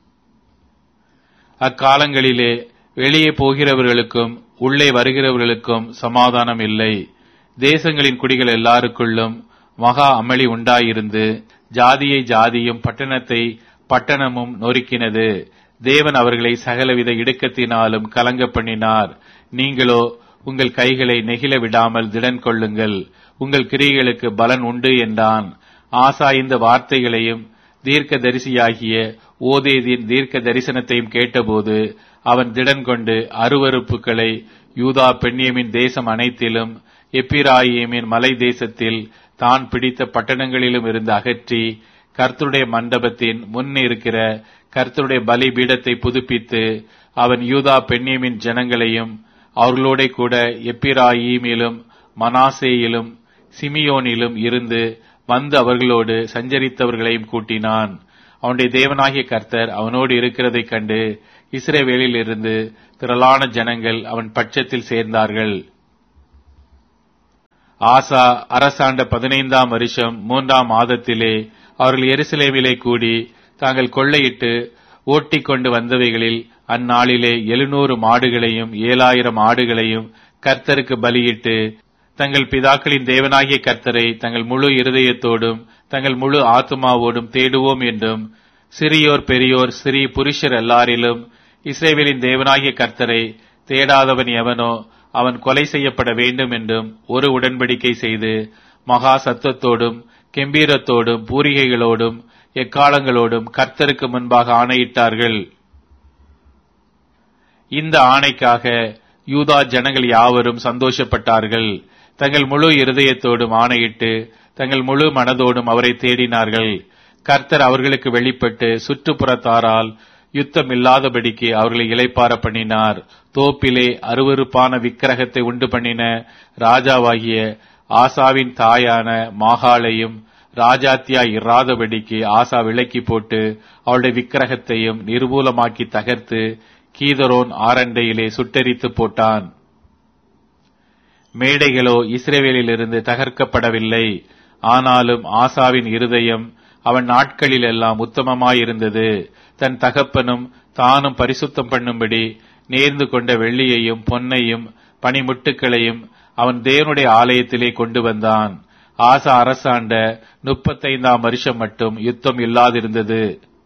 Speaker 1: அக்காலங்களிலே வெளியே போகிறவர்களுக்கும் உள்ளே வருகிறவர்களுக்கும் சமாதானம் இல்லை. தேசங்களின் குடிகள் எல்லாருக்குள்ளும் மகா அமளி உண்டாயிருந்து ஜாதியை ஜாதியும் பட்டணத்தை பட்டணமும் நொறுக்கினது. தேவன் அவர்களை சகலவித இடுக்கத்தினாலும் கலங்க பண்ணினார். நீங்களோ உங்கள் கைகளை நெகிழ விடாமல் திடன் கொள்ளுங்கள், உங்கள் கிரியைகளுக்கு பலன் உண்டு என்றான். ஆசா இந்த வார்த்தைகளையும் தீர்க்க தரிசியாகிய ஓதேதின் தீர்க்க தரிசனத்தையும் கேட்டபோது அவன் திடன் கொண்டு அருவருப்புகளை யூதா பென்யமீன் தேசம் அனைத்திலும் எப்பிராயீமின் மலை தேசத்தில் தான் பிடித்த பட்டணங்களிலும் இருந்து அகற்றி கர்த்தருடைய மண்டபத்தின் முன் இருக்கிற கர்த்தருடைய பலி பீடத்தை புதுப்பித்து அவன் யூதா பென்யமீன் ஜனங்களையும் அவர்களோட கூட எப்பிராயீமிலும் மனாசேயிலும் சிமியோனிலும் இருந்து வந்து அவர்களோடு சஞ்சரித்தவர்களையும் கூட்டினான். அவனுடைய தேவனாகிய கர்த்தர் அவனோடு இருக்கிறதைக் கண்டு இஸ்ரவேலில் இருந்து திரளான ஜனங்கள் அவன் பட்சத்தில் சேர்ந்தார்கள். ஆசா அரசாண்ட பதினைந்தாம் வருஷம் மூன்றாம் மாதத்திலே அவர்கள் எருசலேமிலே கூடி தாங்கள் கொள்ளையிட்டு ஓட்டிக் கொண்டு வந்தவைகளில் அந்நாளிலே எழுநூறு மாடுகளையும் ஏழாயிரம் ஆடுகளையும் கர்த்தருக்கு பலியிட்டு தங்கள் பிதாக்களின் தேவனாகிய கர்த்தரை தங்கள் முழு இருதயத்தோடும் தங்கள் முழு ஆத்துமாவோடும் தேடுவோம் என்றும், சிறியோர் பெரியோர் சிறி புருஷர் எல்லாரிலும் இஸ்ரவேலின் தேவனாகிய கர்த்தரை தேடாதவன் எவனோ அவன் கொலை செய்யப்பட வேண்டும் என்றும் ஒரு உடன்படிக்கை செய்து மகா சத்தத்தோடும் கெம்பீரத்தோடும் பூரிகைகளோடும் எக்காலங்களோடும் கர்த்தருக்கு முன்பாக ஆணையிட்டார்கள். இந்த ஆணைக்காக யூதா ஜனங்கள் யாவரும் சந்தோஷப்பட்டார்கள். தங்கள் முழு இருதயத்தோடும் ஆணையிட்டு தங்கள் முழு மனதோடும் அவரை தேடினார்கள். கர்த்தர் அவர்களுக்கு வெளிப்பட்டு சுற்றுப்புறத்தாரால் யுத்தம் இல்லாதபடிக்கு அவர்களை இளைப்பார பண்ணினார். தோப்பிலே அருவருப்பான விக்கிரகத்தை உண்டு பண்ணின ராஜாவாகிய ஆசாவின் தாயான மாகாளையும் ராஜாத்தியாய் இராதபடிக்கு ஆசா விலக்கி போட்டு அவளுடைய விக்கிரகத்தையும் நிர்மூலமாக்கி தகர்த்து கீதரோன் ஆரண்டையிலே சுட்டெரித்து போட்டான். மேடைகளோ இஸ்ரவேலிலிருந்து தகர்க்கப்படவில்லை. ஆனாலும் ஆசாவின் இருதயம் அவன் நாட்களிலெல்லாம் உத்தமமாயிருந்தது. தன் தகப்பனும் தானும் பரிசுத்தம் பண்ணும்படி நேர்ந்து கொண்ட வெள்ளியையும் பொன்னையும் பனிமுட்டுக்களையும் அவன் தேவனுடைய ஆலயத்திலே கொண்டு வந்தான். ஆசா அரசாண்ட முப்பத்தைந்தாம் வருஷம் மட்டும் யுத்தம் இல்லாதிருந்தது.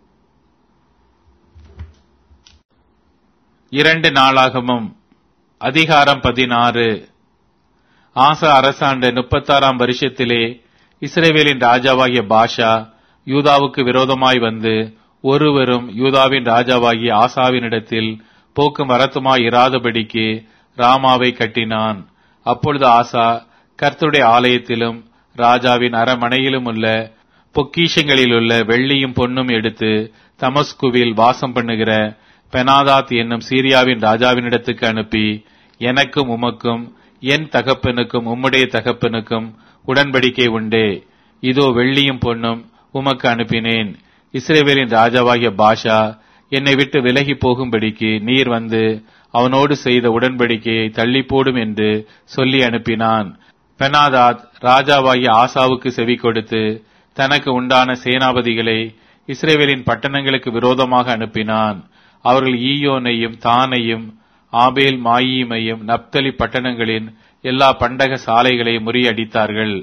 Speaker 1: இரண்டு நாளாகமும் அதிகாரம் பதினாறு. ஆசா அரசாண்ட முப்பத்தாறாம் வருஷத்திலே இஸ்ரவேலின் ராஜாவாகிய பாஷா யூதாவுக்கு விரோதமாய் வந்து ஒருவரும் யூதாவின் ராஜாவாகிய ஆசாவினிடத்தில் போக்கும் வரத்துமாய் இராதபடிக்கு ராமாவை கட்டினான். அப்பொழுது ஆசா கர்த்தருடைய ஆலயத்திலும் ராஜாவின் அரமனையிலும் உள்ள பொக்கிஷங்களிலுள்ள வெள்ளியும் பொன்னும் எடுத்து தமஸ்குவில் வாசம் பண்ணுகிற பெனாதாத் என்னும் சீரியாவின் ராஜாவினிடத்துக்கு அனுப்பி, எனக்கும் உமக்கும் என் தகப்பனுக்கும் உம்முடைய தகப்பனுக்கும் உடன்படிக்கை உண்டே. இதோ வெள்ளியும் பொன்னும் உமக்கு அனுப்பினேன். இஸ்ரவேலின் ராஜாவாகிய பாஷா என்னை விட்டு விலகி போகும்படிக்கு நீர் வந்து அவனோடு செய்த உடன்படிக்கையை தள்ளி போடும் என்று சொல்லி அனுப்பினான். பெனாதாத் ராஜாவாகிய ஆசாவுக்கு செவி கொடுத்து தனக்கு உண்டான சேனாபதிகளை இஸ்ரவேலின் பட்டணங்களுக்கு விரோதமாக அனுப்பினான். அவர்கள் ஈயோனையும் தானையும் ஆபேல் மாயீமையும் நப்தலி பட்டணங்களின் எல்லா பண்டக சாலைகளை முறியடித்தார்கள்.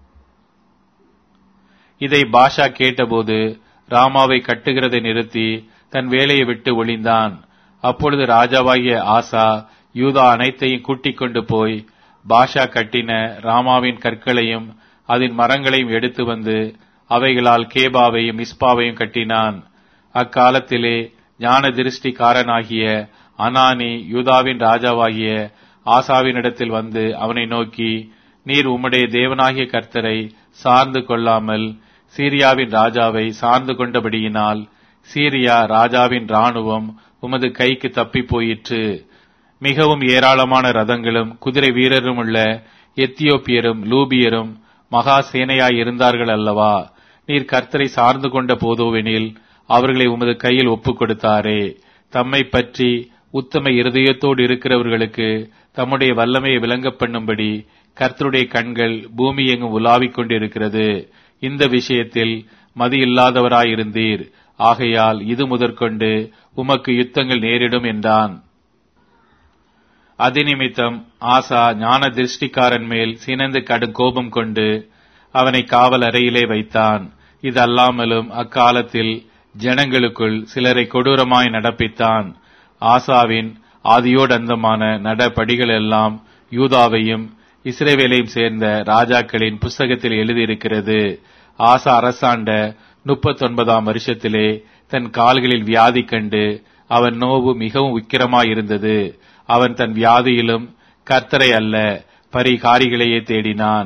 Speaker 1: இதை பாஷா கேட்டபோது ராமாவை கட்டுகிறதை நிறுத்தி தன் வேலையை விட்டு ஒளிந்தான். அப்பொழுது ராஜாவாகிய ஆசா யூதா அனைத்தையும் கூட்டிக் கொண்டு போய் பாஷா கட்டின ராமாவின் கற்களையும் அதன் மரங்களையும் எடுத்து வந்து அவைகளால் கேபாவையும் மிஸ்பாவையும் கட்டினான். அக்காலத்திலே ஞான திருஷ்டிக்காரனாகிய அனானி யூதாவின் ராஜாவாகிய ஆசாவினிடத்தில் வந்து அவனை நோக்கி, நீர் உம்முடைய தேவனாகிய கர்த்தரை சார்ந்து கொள்ளாமல் சீரியாவின் ராஜாவை சார்ந்து கொண்டபடியினால் சீரியா ராஜாவின் ராணுவம் உமது கைக்கு தப்பி போயிற்று. மிகவும் ஏராளமான ரதங்களும் குதிரை வீரரும் உள்ள எத்தியோப்பியரும் லூபியரும் மகா சேனையாய் இருந்தார்கள் அல்லவா? நீர் கர்த்தரை சார்ந்து கொண்ட போதோவெனில் அவர்களை உமது கையில் ஒப்புக் கொடுத்தாரே. தம்மை பற்றி உத்தம இருதயத்தோடு இருக்கிறவர்களுக்கு தம்முடைய வல்லமையை விளங்க பண்ணும்படி கர்த்தருடைய கண்கள் பூமி எங்கும் உலாவிக் கொண்டிருக்கிறது. இந்த விஷயத்தில் மதி இல்லாதவராயிருந்தீர். ஆகையால் இது முதற்கொண்டு உமக்கு யுத்தங்கள் நேரிடும் என்றான். அதிநிமித்தம் ஆசா ஞான திருஷ்டிக்காரன் மேல் சினந்து கடும் கோபம் கொண்டு அவனை காவல் அறையிலே வைத்தான். இதல்லாமலும் அக்காலத்தில் ஜனங்களுக்குள் சிலரை கொடூரமாய் நடப்பித்தான். ஆசாவின் ஆதியோடந்தமான நடபடிகள் எல்லாம் யூதாவையும் இஸ்ரவேலையும் சேர்ந்த ராஜாக்களின் புஸ்தகத்தில் எழுதியிருக்கிறது. ஆசா அரசாண்ட முப்பத்தொன்பதாம் வருஷத்திலே தன் கால்களில் வியாதி கண்டு அவன் நோவு மிகவும் உக்கிரமாயிருந்தது. அவன் தன் வியாதியிலும் கர்த்தரை அல்ல பரிகாரிகளையே தேடினான்.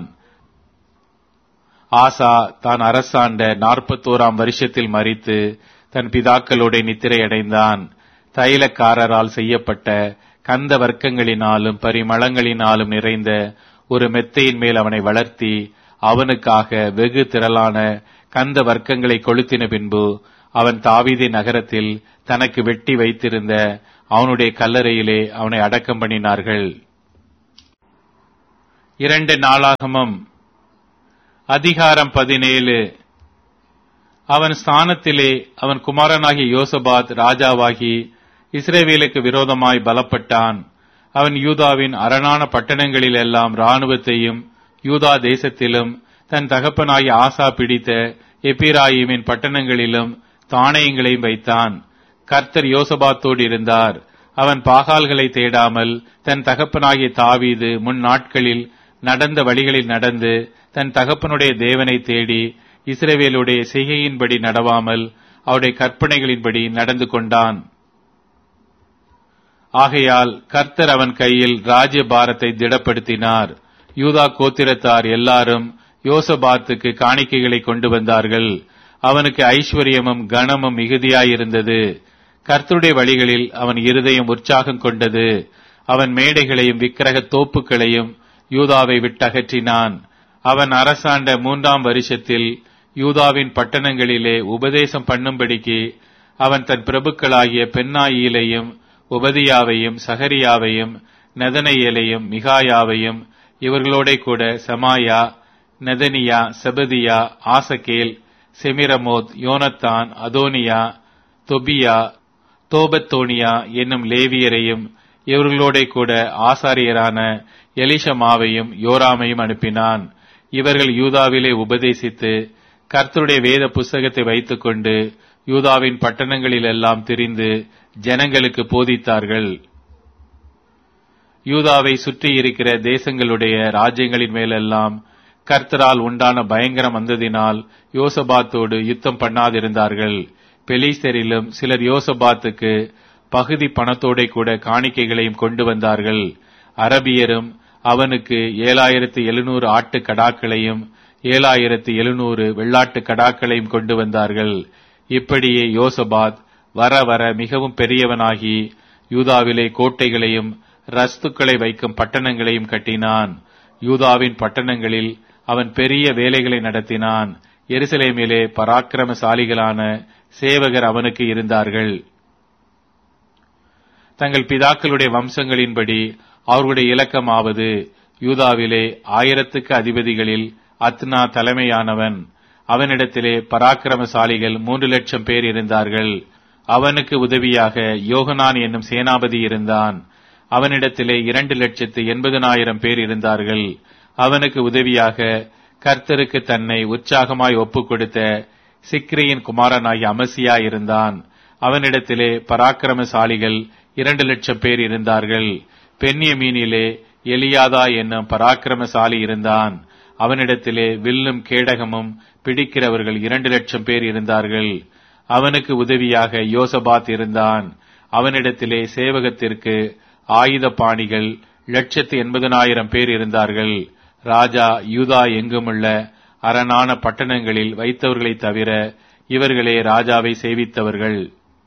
Speaker 1: ஆசா தான் அரசாண்ட நாற்பத்தோராம் வருஷத்தில் மரித்து தன் பிதாக்களோட நித்திரை அடைந்தான். தைலக்காரரால் செய்யப்பட்ட கந்த வர்க்கங்களினாலும் பரிமளங்களினாலும் நிறைந்த ஒரு மெத்தையின் மேல் அவனை வளர்த்தி அவனுக்காக வெகு திரளான கந்த வர்க்கங்களை கொளுத்தின பின்பு அவன் தாவீது நகரத்தில் தனக்கு வெட்டி வைத்திருந்த அவனுடைய கல்லறையிலே அவனை அடக்கம் பண்ணினார்கள். இரண்டு நாளாகமம் அதிகாரம் பதினேழு. அவன் ஸ்தானத்திலே அவன் குமாரனாகிய யோசபாத் ராஜாவாகி இஸ்ரவேலுக்கு விரோதமாய் பலப்பட்டான். அவன் யூதாவின் அரணான பட்டணங்களிலெல்லாம் இராணுவத்தையும் யூதா தேசத்திலும் தன் தகப்பனாகிய ஆசா பிடித்த எப்பிராயிமின் பட்டணங்களிலும் தானியங்களையும் வைத்தான். கர்த்தர் யோசபாத்தோடு இருந்தார். அவன் பாகால்களை தேடாமல் தன் தகப்பனாகிய தாவீது முன் நாட்களில் நடந்த வழிகளில் நடந்து தன் தகப்பனுடைய தேவனை தேடி இஸ்ரவேலுடைய செய்கையின்படி நடவாமல் அவருடைய கற்பனைகளின்படி நடந்து கொண்டான். ஆகையால் கர்த்தர் அவன் கையில் ராஜ்ய பாரத்தை திடப்படுத்தினார். யூதா கோத்திரத்தார் எல்லாரும் யோசபாத்துக்கு காணிக்கைகளை கொண்டு வந்தார்கள். அவனுக்கு ஐஸ்வர்யமும் கனமும் மிகுதியாயிருந்தது. கர்த்தருடைய வழிகளில் அவன் இருதயம் உற்சாகம் கொண்டது. அவன் மேடைகளையும் விக்கிரக தோப்புகளையும் யூதாவை விட்டகற்றினான். அவன் அரசாண்ட மூன்றாம் வருஷத்தில் யூதாவின் பட்டணங்களிலே உபதேசம் பண்ணும்படிக்கு அவன் தன் பிரபுக்களாகிய பென்னாயிலையும் உபதியாவையும் சகரியாவையும் நெதனையேலையும் மிகாயாவையும் இவர்களோட கூட சமாயா, நெதனியா, செபதியா, ஆசகேல், செமிரமோத், யோனத்தான், அதோனியா, தொபியா, தோபத்தோனியா என்னும் லேவியரையும் இவர்களோட கூட ஆசாரியரான எலிஷமாவையும் யோராமையும் அனுப்பினான். இவர்கள் யூதாவிலே உபதேசித்து கர்த்தருடைய வேத புஸ்தகத்தை வைத்துக் கொண்டு யூதாவின் பட்டணங்களிலெல்லாம் திரிந்து ஜனங்களுக்கு போதித்தார்கள். யூதாவை சுற்றி இருக்கிற தேசங்களுடைய ராஜ்யங்களின் மேலெல்லாம் கர்த்தரால் உண்டான பயங்கரம் வந்ததினால் யோசபாத்தோடு யுத்தம் பண்ணாதிருந்தார்கள். பெலிஸ்தரிலும் சிலர் யோசபாத்துக்கு பகுதி பணத்தோட கூட காணிக்கைகளையும் கொண்டு வந்தார்கள். அரபியரும் அவனுக்கு ஏழாயிரத்து எழுநூறு ஆட்டு கடாக்களையும் ஏழாயிரத்து எழுநூறு வெள்ளாட்டு கடாக்களையும் கொண்டு வந்தார்கள். இப்படியே யோசபாத் வர வர மிகவும் பெரியவனாகி யூதாவிலே கோட்டைகளையும் ரஸ்துக்களை வைக்கும் பட்டணங்களையும் கட்டினான். யூதாவின் பட்டணங்களில் அவன் பெரிய வேலைகளை நடத்தினான். எருசலேமிலே பராக்கிரமசாலிகளான சேவகர் அவனுக்கு இருந்தார்கள். தங்கள் பிதாக்களுடைய வம்சங்களின்படி அவர்களுடைய இலக்கமாவது யூதாவிலே ஆயிரத்துக்கு அதிபதிகளில் அத்னா தலைமையானவன். அவனிடத்திலே பராக்கிரமசாலிகள் மூன்று லட்சம் பேர் இருந்தார்கள். அவனுக்கு உதவியாக யோகனான் என்னும் சேனாபதி இருந்தான். அவனிடத்திலே இரண்டு லட்சத்து எண்பதனாயிரம் பேர் இருந்தார்கள். அவனுக்கு உதவியாக கர்த்தருக்கு தன்னை உற்சாகமாய் ஒப்புக் கொடுத்த சிக்ரியின் குமாரனாகிய அமசியா இருந்தான். அவனிடத்திலே பராக்கிரமசாலிகள் இரண்டு லட்சம் பேர் இருந்தார்கள். பென்யமீனிலே எலியாதா என்னும் பராக்கிரமசாலி இருந்தான். அவனிடத்திலே வில்லும் கேடகமும் பிடிக்கிறவர்கள் இரண்டு லட்சம் பேர் இருந்தார்கள். அவனுக்கு உதவியாக யோசபாத் இருந்தான். அவனிடத்திலே சேவகத்திற்கு ஆயுத பாணிகள் லட்சத்து எண்பதனாயிரம் பேர் இருந்தார்கள். ராஜா யூதா எங்குமுள்ள அரணான பட்டணங்களில் வைத்தவர்களை தவிர இவர்களே ராஜாவை சேவித்தவர்கள்.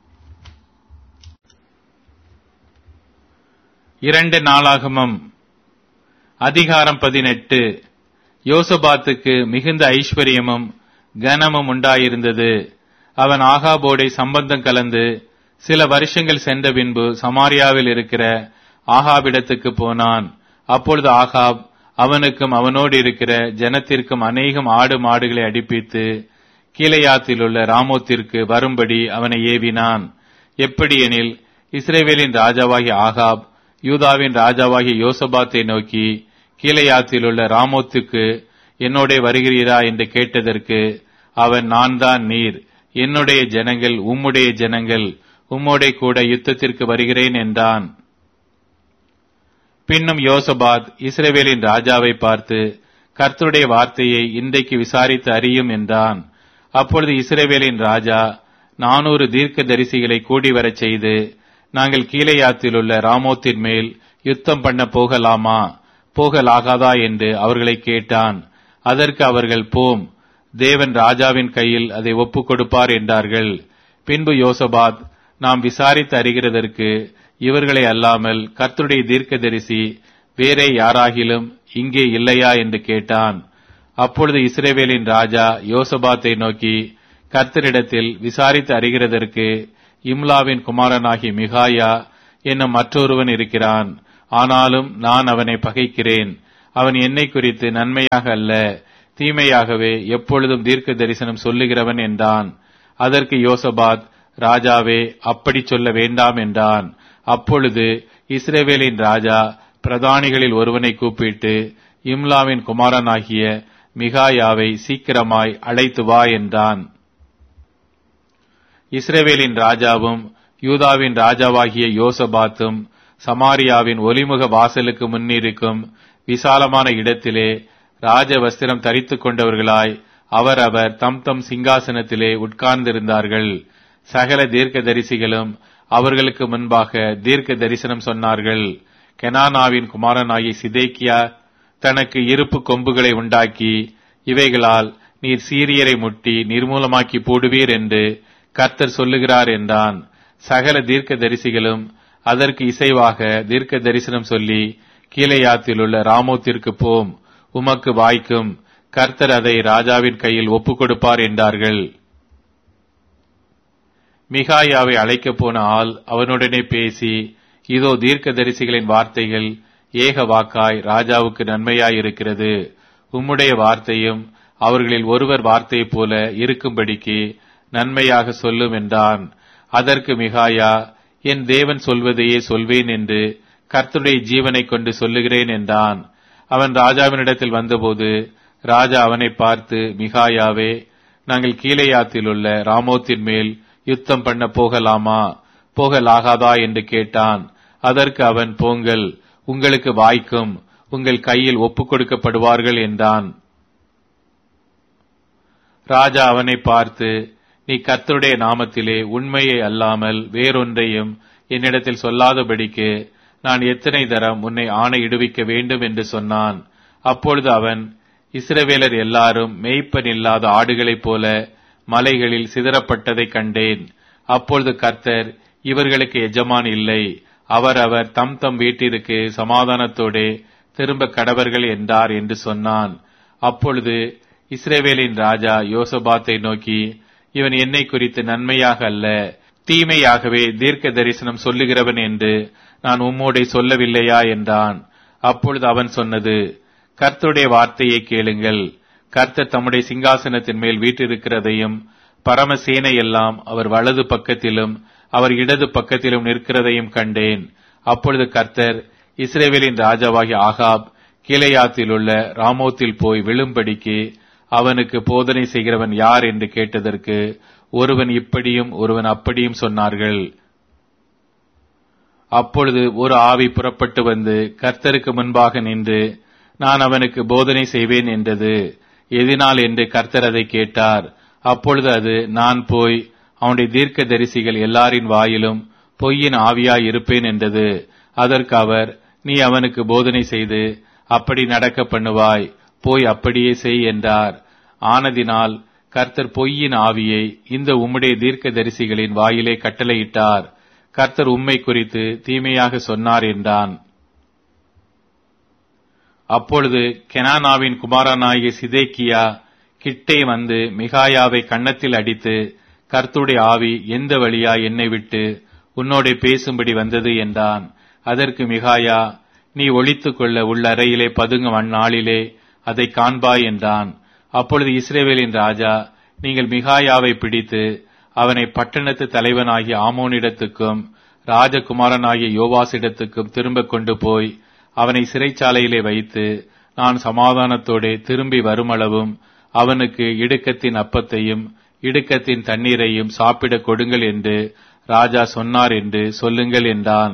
Speaker 1: இரண்டு நாளாகமம் அதிகாரம் பதினெட்டு. யோசபாத்துக்கு மிகுந்த ஐஸ்வர்யமும் கனமும் உண்டாயிருந்தது. அவன் ஆகாபோடை சம்பந்தம் கலந்து சில வருஷங்கள் சென்ற பின்பு சமாரியாவில் இருக்கிற ஆகாபிடத்துக்கு போனான். அப்பொழுது ஆகாப் அவனுக்கும் அவனோடு இருக்கிற ஜனத்திற்கும் அநேகம் ஆடு மாடுகளை அடிப்பித்து கீலேயாத்தில் உள்ள ராமோத்திற்கு வரும்படி அவனை ஏவினான். எப்படியெனில் இஸ்ரவேலின் ராஜாவாகிய ஆகாப் யூதாவின் ராஜாவாகிய யோசபாத்தை நோக்கி, கீலேயாத்தில் உள்ள ராமோத்துக்கு என்னோட வருகிறீரா என்று கேட்டதற்கு அவன், நான் தான் நீர், என்னுடைய ஜனங்கள் உம்முடைய ஜனங்கள், உம்மோட கூட யுத்தத்திற்கு வருகிறேன் என்றான். பின்னும் யோசபாத் இஸ்ரவேலின் ராஜாவை பார்த்து, கர்த்தருடைய வார்த்தையை இன்றைக்கு விசாரித்து அறியும் என்றான். அப்பொழுது இஸ்ரவேலின் ராஜா நானூறு தீர்க்க தரிசிகளை கூடி வரச் செய்து, நாங்கள் கீலேயாத்தில் உள்ள ராமோத்தின் மேல் யுத்தம் பண்ண போகலாமா போகலாகாதா என்று அவர்களை கேட்டான். அதற்கு அவர்கள், போம், தேவன் ராஜாவின் கையில் அதை ஒப்புக் கொடுப்பார் என்றார்கள். பின்பு யோசபாத், நாம் விசாரித்து அறிகிறதற்கு இவர்களை அல்லாமல் கர்த்தருடைய தீர்க்கதரிசி வேறே யாராகிலும் இங்கே இல்லையா என்று கேட்டான். அப்பொழுது இஸ்ரவேலின் ராஜா யோசபாத்தை நோக்கி, கர்த்தரிடத்தில் விசாரித்து அறிகிறதற்கு இம்லாவின் குமாரனாகிய மிகாயா என்னும் மற்றொருவன் இருக்கிறான். ஆனாலும் நான் அவனை பகைக்கிறேன். அவன் என்னை குறித்து நன்மையாக அல்ல, தீமையாகவே எப்பொழுதும் தீர்க்க தரிசனம் சொல்லுகிறவன் என்றான். அதற்கு யோசபாத், ராஜாவே, அப்படி சொல்ல வேண்டாம் என்றான். அப்பொழுது இஸ்ரவேலின் ராஜா பிரதானிகளில் ஒருவனை கூப்பிட்டு, இம்லாவின் குமாரனாகிய மிகாயாவை சீக்கிரமாய் அழைத்து வா என்றான். இஸ்ரவேலின் ராஜாவும் யூதாவின் ராஜாவாகிய யோசபாத்தும் சமாரியாவின் ஒலிமுக வாசலுக்கு முன்னிருக்கும் விசாலமான இடத்திலே ராஜ வஸ்திரம் தரித்துக் கொண்டவர்களாய் அவரவர் தம் தம் சிங்காசனத்திலே உட்கார்ந்திருந்தார்கள். சகல தீர்க்க தரிசிகளும் அவர்களுக்கு முன்பாக தீர்க்க தரிசனம் சொன்னார்கள். கெனானாவின் குமாரனாகிய சிதேக்கியா தனக்கு இருப்பு கொம்புகளை உண்டாக்கி, இவைகளால் நீர் சீரியரை முட்டி நிர்மூலமாக்கி போடுவீர் என்று கர்த்தர் சொல்லுகிறார் என்றான். சகல தீர்க்க தரிசிகளும் அதற்கு இசைவாக தீர்க்க தரிசனம் சொல்லி, கீலேயாத்தில் உள்ள ராமோத்திற்கு போம், உமக்கு வாய்க்கும், கர்த்தர் அதை ராஜாவின் கையில் ஒப்புக் கொடுப்பார் என்றார்கள். மிகாயாவை அழைக்கப் போன ஆள் அவனுடனே பேசி, இதோ தீர்க்க தரிசிகளின் வார்த்தைகள் ஏக வாக்காய் ராஜாவுக்கு நன்மையாயிருக்கிறது. உம்முடைய வார்த்தையும் அவர்களில் ஒருவர் வார்த்தையைப் போல இருக்கும்படிக்கு நன்மையாக சொல்லும் என்றான். அதற்கு மிகாயா, என் தேவன் சொல்வதையே சொல்வேன் என்று கர்த்தருடைய ஜீவனை கொண்டு சொல்லுகிறேன் என்றான். அவன் ராஜாவினிடத்தில் வந்தபோது ராஜா அவனை பார்த்து, மிகாயாவே, நாங்கள் கீலேயாத்தில் உள்ள ராமோத்தின் மேல் யுத்தம் பண்ண போகலாமா, போகலாகாதா என்று கேட்டான். அதற்கு அவன், போங்கள், உங்களுக்கு வாய்க்கும், உங்கள் கையில் ஒப்புக் கொடுக்கப்படுவார்கள் என்றான். ராஜா அவனை பார்த்து, நீ கர்த்தருடைய நாமத்திலே உண்மையை அல்லாமல் வேறொன்றையும் என்னிடத்தில் சொல்லாதபடிக்கு நான் எத்தனை தரம் உன்னை ஆணையிடுவிக்க வேண்டும் என்று சொன்னான். அப்பொழுது அவன், இஸ்ரவேலர் எல்லாரும் மேய்ப்பன் இல்லாத ஆடுகளைப் போல மலைகளில் சிதறப்பட்டதை கண்டேன். அப்பொழுது கர்த்தர், இவர்களுக்கு எஜமான் இல்லை, அவரவர் தம் தம் வீட்டிற்கு சமாதானத்தோடே திரும்ப கடவர்கள் என்றார் என்று சொன்னான். அப்பொழுது இஸ்ரவேலின் ராஜா யோசபாத்தை நோக்கி, இவன் என்னை குறித்து நன்மையாக அல்ல, தீமையாகவே தீர்க்க தரிசனம் சொல்லுகிறவன் என்று நான் உம்மோடே சொல்லவில்லையா என்றான். அப்பொழுது அவன் சொன்னது, கர்த்தருடைய வார்த்தையை கேளுங்கள். கர்த்தர் தம்முடைய சிங்காசனத்தின் மேல் வீற்றிருக்கிறதையும் பரமசேனை எல்லாம் அவர் வலது பக்கத்திலும் அவர் இடது பக்கத்திலும் நிற்கிறதையும் கண்டேன். அப்பொழுது கர்த்தர் இஸ்ரவேலின் ராஜாவாகிய ஆகாப் கீலேயாத்தில் உள்ள ராமோத்தில் போய் விழும்படிக்கு அவனுக்கு போதனை செய்கிறவன் யார் என்று கேட்டதற்கு ஒருவன் இப்படியும் ஒருவன் அப்படியும் சொன்னார்கள். அப்பொழுது ஒரு ஆவி புறப்பட்டு வந்து கர்த்தருக்கு முன்பாக நின்று, நான் அவனுக்கு போதனை செய்வேன் என்றது. எதினால் என்று கர்த்தர் அதை கேட்டார். அப்பொழுது அது, நான் போய் அவனுடைய தீர்க்க தரிசிகள் எல்லாரின் வாயிலும் பொய்யின் ஆவியாய் இருப்பேன் என்றது. அதற்கு அவர், நீ அவனுக்கு போதனை செய்து அப்படி நடக்க பண்ணுவாய், போய் அப்படியே செய் என்றார். ஆனதினால் கர்த்தர் பொய்யின் ஆவியை இந்த உம்முடைய தீர்க்க தரிசிகளின் வாயிலே கட்டளையிட்டார். கர்த்தர் உம்மை குறித்து தீமையாக சொன்னார் என்றான். அப்பொழுது கெனானாவின் குமாரனாகிய சிதேக்கியா கிட்டே வந்து மிகாயாவை கன்னத்தில் அடித்து, கர்த்தருடைய ஆவி எந்த வழியா என்னை விட்டு உன்னோட பேசும்படி வந்தது என்றான். அதற்கு மிகாயா, நீ ஒளித்துக் கொள்ள உள்ள அறையிலே பதுங்கும் அந்நாளிலே அதை காண்பாய் என்றான். அப்பொழுது இஸ்ரவேலின் ராஜா, நீங்கள் மிகாயாவை பிடித்து அவனை பட்டணத்து தலைவனாகிய ஆமோனிடத்துக்கும் ராஜகுமாரனாகிய யோவாசிடத்துக்கும் திரும்ப கொண்டு போய் அவனை சிறைச்சாலையிலே வைத்து, நான் சமாதானத்தோടെ திரும்பி வருமளவும் அவனுக்கு இடுக்கத்தின் அப்பத்தையும் இடுக்கத்தின் தண்ணீரையும் சாப்பிடக் கொடுங்கள் என்று ராஜா சொன்னார் என்று சொல்லுங்கள் என்றான்.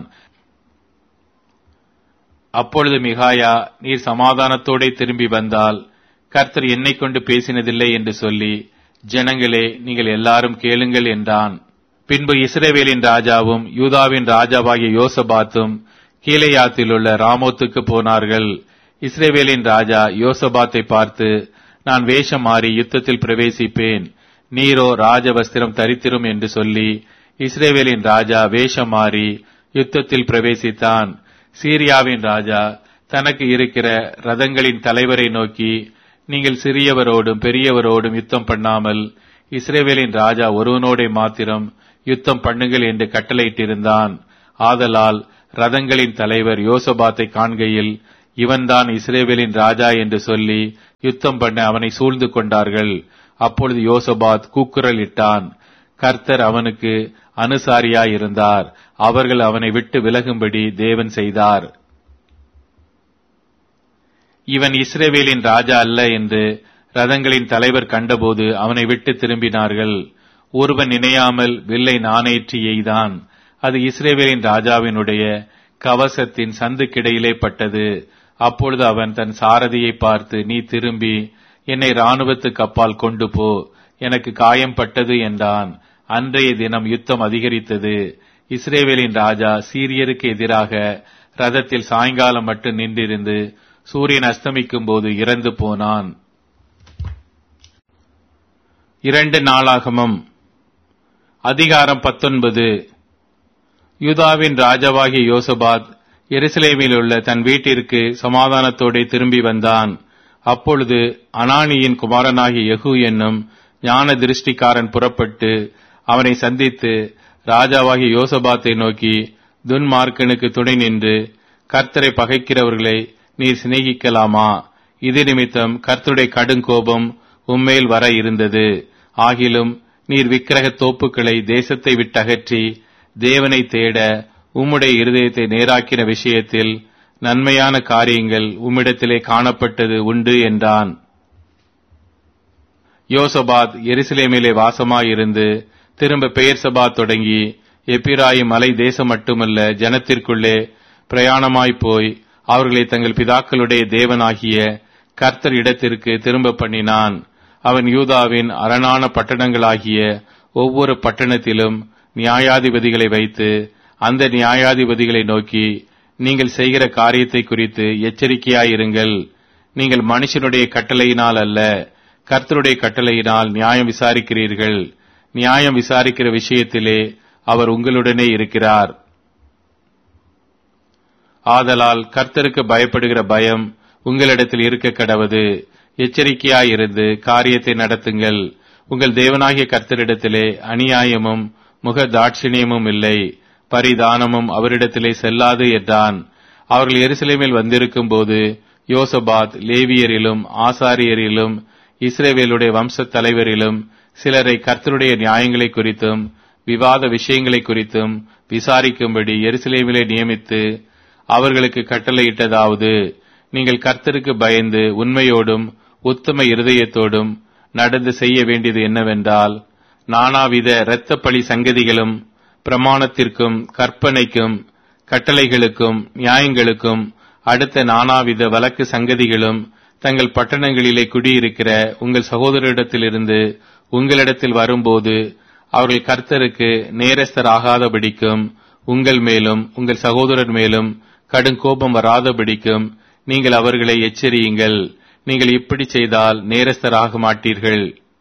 Speaker 1: அப்பொழுது மிகாயா, நீர் சமாதானத்தோടെ திரும்பி வந்தால் கர்த்தர் என்னை கொண்டு பேசினதில்லை என்று சொல்லி, ஜனங்களே, நீங்கள் எல்லாரும் கேளுங்கள் என்றான். பின்பு இஸ்ரவேலின் ராஜாவும் யூதாவின் ராஜாவாகிய யோசபாத்தும் கீலேயாத்தில் உள்ள ராமோத்துக்கு போனார்கள். இஸ்ரவேலின் ராஜா யோசபாத்தை பார்த்து, நான் வேஷம் மாறி யுத்தத்தில் பிரவேசிப்பேன், நீரோ ராஜவஸ்திரம் தரித்திரும் என்று சொல்லி இஸ்ரவேலின் ராஜா வேஷம் மாறி யுத்தத்தில் பிரவேசித்தான். சீரியாவின் ராஜா தனக்கு இருக்கிற ரதங்களின் தலைவரை நோக்கி, நீங்கள் சிறியவரோடும் பெரியவரோடும் யுத்தம் பண்ணாமல் இஸ்ரவேலின் ராஜா ஒருவனோடே மாத்திரம் யுத்தம் பண்ணுங்கள் என்று கட்டளையிட்டிருந்தான். ஆதலால் ரதங்களின் தலைவர் யோசபாத்தை காண்கையில் இவன்தான் இஸ்ரவேலின் ராஜா என்று சொல்லி யுத்தம் பண்ண அவனை சூழ்ந்து கொண்டார்கள். அப்பொழுது யோசபாத் கூக்குரலிட்டான். கர்த்தர் அவனுக்கு அனுசாரியாயிருந்தார். அவர்கள் அவனை விட்டு விலகும்படி தேவன் செய்தார். இவன் இஸ்ரவேலின் ராஜா அல்ல என்று ரதங்களின் தலைவர் கண்டபோது அவனை விட்டு திரும்பினார்கள். ஒருவன் நினையாமல் வில்லை நாணேற்றி எய்தான். அது இஸ்ரவேலின் ராஜாவினுடைய கவசத்தின் சந்துக்கிடையிலே பட்டது. அப்பொழுது அவன் தன் சாரதியை பார்த்து, நீ திரும்பி என்னை இராணுவத்துக்கு அப்பால் கொண்டு போ, எனக்கு காயம் பட்டது என்றான். அன்றைய தினம் யுத்தம் அதிகரித்தது. இஸ்ரவேலின் ராஜா சீரியருக்கு எதிராக ரதத்தில் சாயங்காலம் மட்டும் நின்றிருந்து சூரியன் அஸ்தமிக்கும் போது இறந்து போனான். இரண்டு நாளாகமம் அதிகாரம் பத்தொன்பது. யூதாவின் ராஜாவாகிய யோசபாத் எருசலேமில் உள்ள தன் வீட்டிற்கு சமாதானத்தோടെ திரும்பி வந்தான். அப்பொழுது அனானியின் குமாரனாகிய யெகூ என்னும் ஞான திருஷ்டிக்காரன் புறப்பட்டு அவனை சந்தித்து ராஜாவாகிய யோசபாத்தை நோக்கி, துன்மார்க்கனுக்கு துணை நின்று கர்த்தரை பகைக்கிறவர்களை நீர் சிநேகிக்கலாமா? இது நிமித்தம் கர்த்தருடைய கடுங்கோபம் உம்மேல் வர இருந்தது. ஆகிலும் நீர் விக்கிரக தோப்புக்களை தேசத்தை விட்டகற்றி தேவனை தேட உம்முடைய இருதயத்தை நேராக்கின விஷயத்தில் நன்மையான காரியங்கள் உம்மிடத்திலே காணப்பட்டது உண்டு என்றான். யோசபாத் எருசலேமிலே வாசமாயிருந்து திரும்ப பெயர்சபா தொடங்கி எப்பிராயிம் மலை தேசம் மட்டுமல்ல ஜனத்திற்குள்ளே பிரயாணமாய்ப் போய் அவர்களை தங்கள் பிதாக்களுடைய தேவனாகிய கர்த்தர் இடத்திற்கு திரும்ப பண்ணினான். அவன் யூதாவின் அரணான பட்டணங்களாகிய ஒவ்வொரு பட்டணத்திலும் நியாயாதிபதிகளை வைத்து அந்த நியாயாதிபதிகளை நோக்கி, நீங்கள் செய்கிற காரியத்தை குறித்து எச்சரிக்கையாயிருங்கள். நீங்கள் மனுஷனுடைய கட்டளையினால் அல்ல, கர்த்தருடைய கட்டளையினால் நியாயம் விசாரிக்கிறீர்கள். நியாயம் விசாரிக்கிற விஷயத்திலே அவர் உங்களுடனே இருக்கிறார். ஆதலால் கர்த்தருக்கு பயப்படுகிற பயம் உங்களிடத்தில் இருக்க கடவது. எச்சரிக்கையாயிருந்து காரியத்தை நடத்துங்கள். உங்கள் தேவனாகிய கர்த்தரிடத்திலே அநியாயமும் முக தாட்சிணியமும் இல்லை, பரிதானமும் அவரிடத்திலே செல்லாது என்றான். அவர்கள் எருசலேமில் வந்திருக்கும் போது யோசபாத் லேவியரிலும் ஆசாரியரிலும் இஸ்ரவேலுடைய வம்ச தலைவரிலும் சிலரை கர்த்தருடைய நியாயங்களை குறித்தும் விவாத விஷயங்களை குறித்தும் விசாரிக்கும்படி எருசலேமிலே நியமித்து அவர்களுக்கு கட்டளையிட்டதாவது, நீங்கள் கர்த்தருக்கு பயந்து உண்மையோடும் உத்தம இருதயத்தோடும் நடந்து செய்ய வேண்டியது என்னவென்றால், நானாவித இரத்தப்பழி சங்கதிகளும் பிரமாணத்திற்கும் கற்பனைக்கும் கட்டளைகளுக்கும் நியாயங்களுக்கும் அடுத்த நானாவித வழக்கு சங்கதிகளும் தங்கள் பட்டணங்களிலே குடியிருக்கிற உங்கள் சகோதரரிடத்திலிருந்து உங்களிடத்தில் வரும்போது அவர்கள் கர்த்தருக்கு நேரஸ்தராகாதபடிக்கும் உங்கள் மேலும் உங்கள் சகோதரர் மேலும் கடும் கோபம் வராதபடிக்கும் நீங்கள் அவர்களை எச்சரியுங்கள். நீங்கள் இப்படி செய்தால் நேரஸ்தராக மாட்டீர்கள்.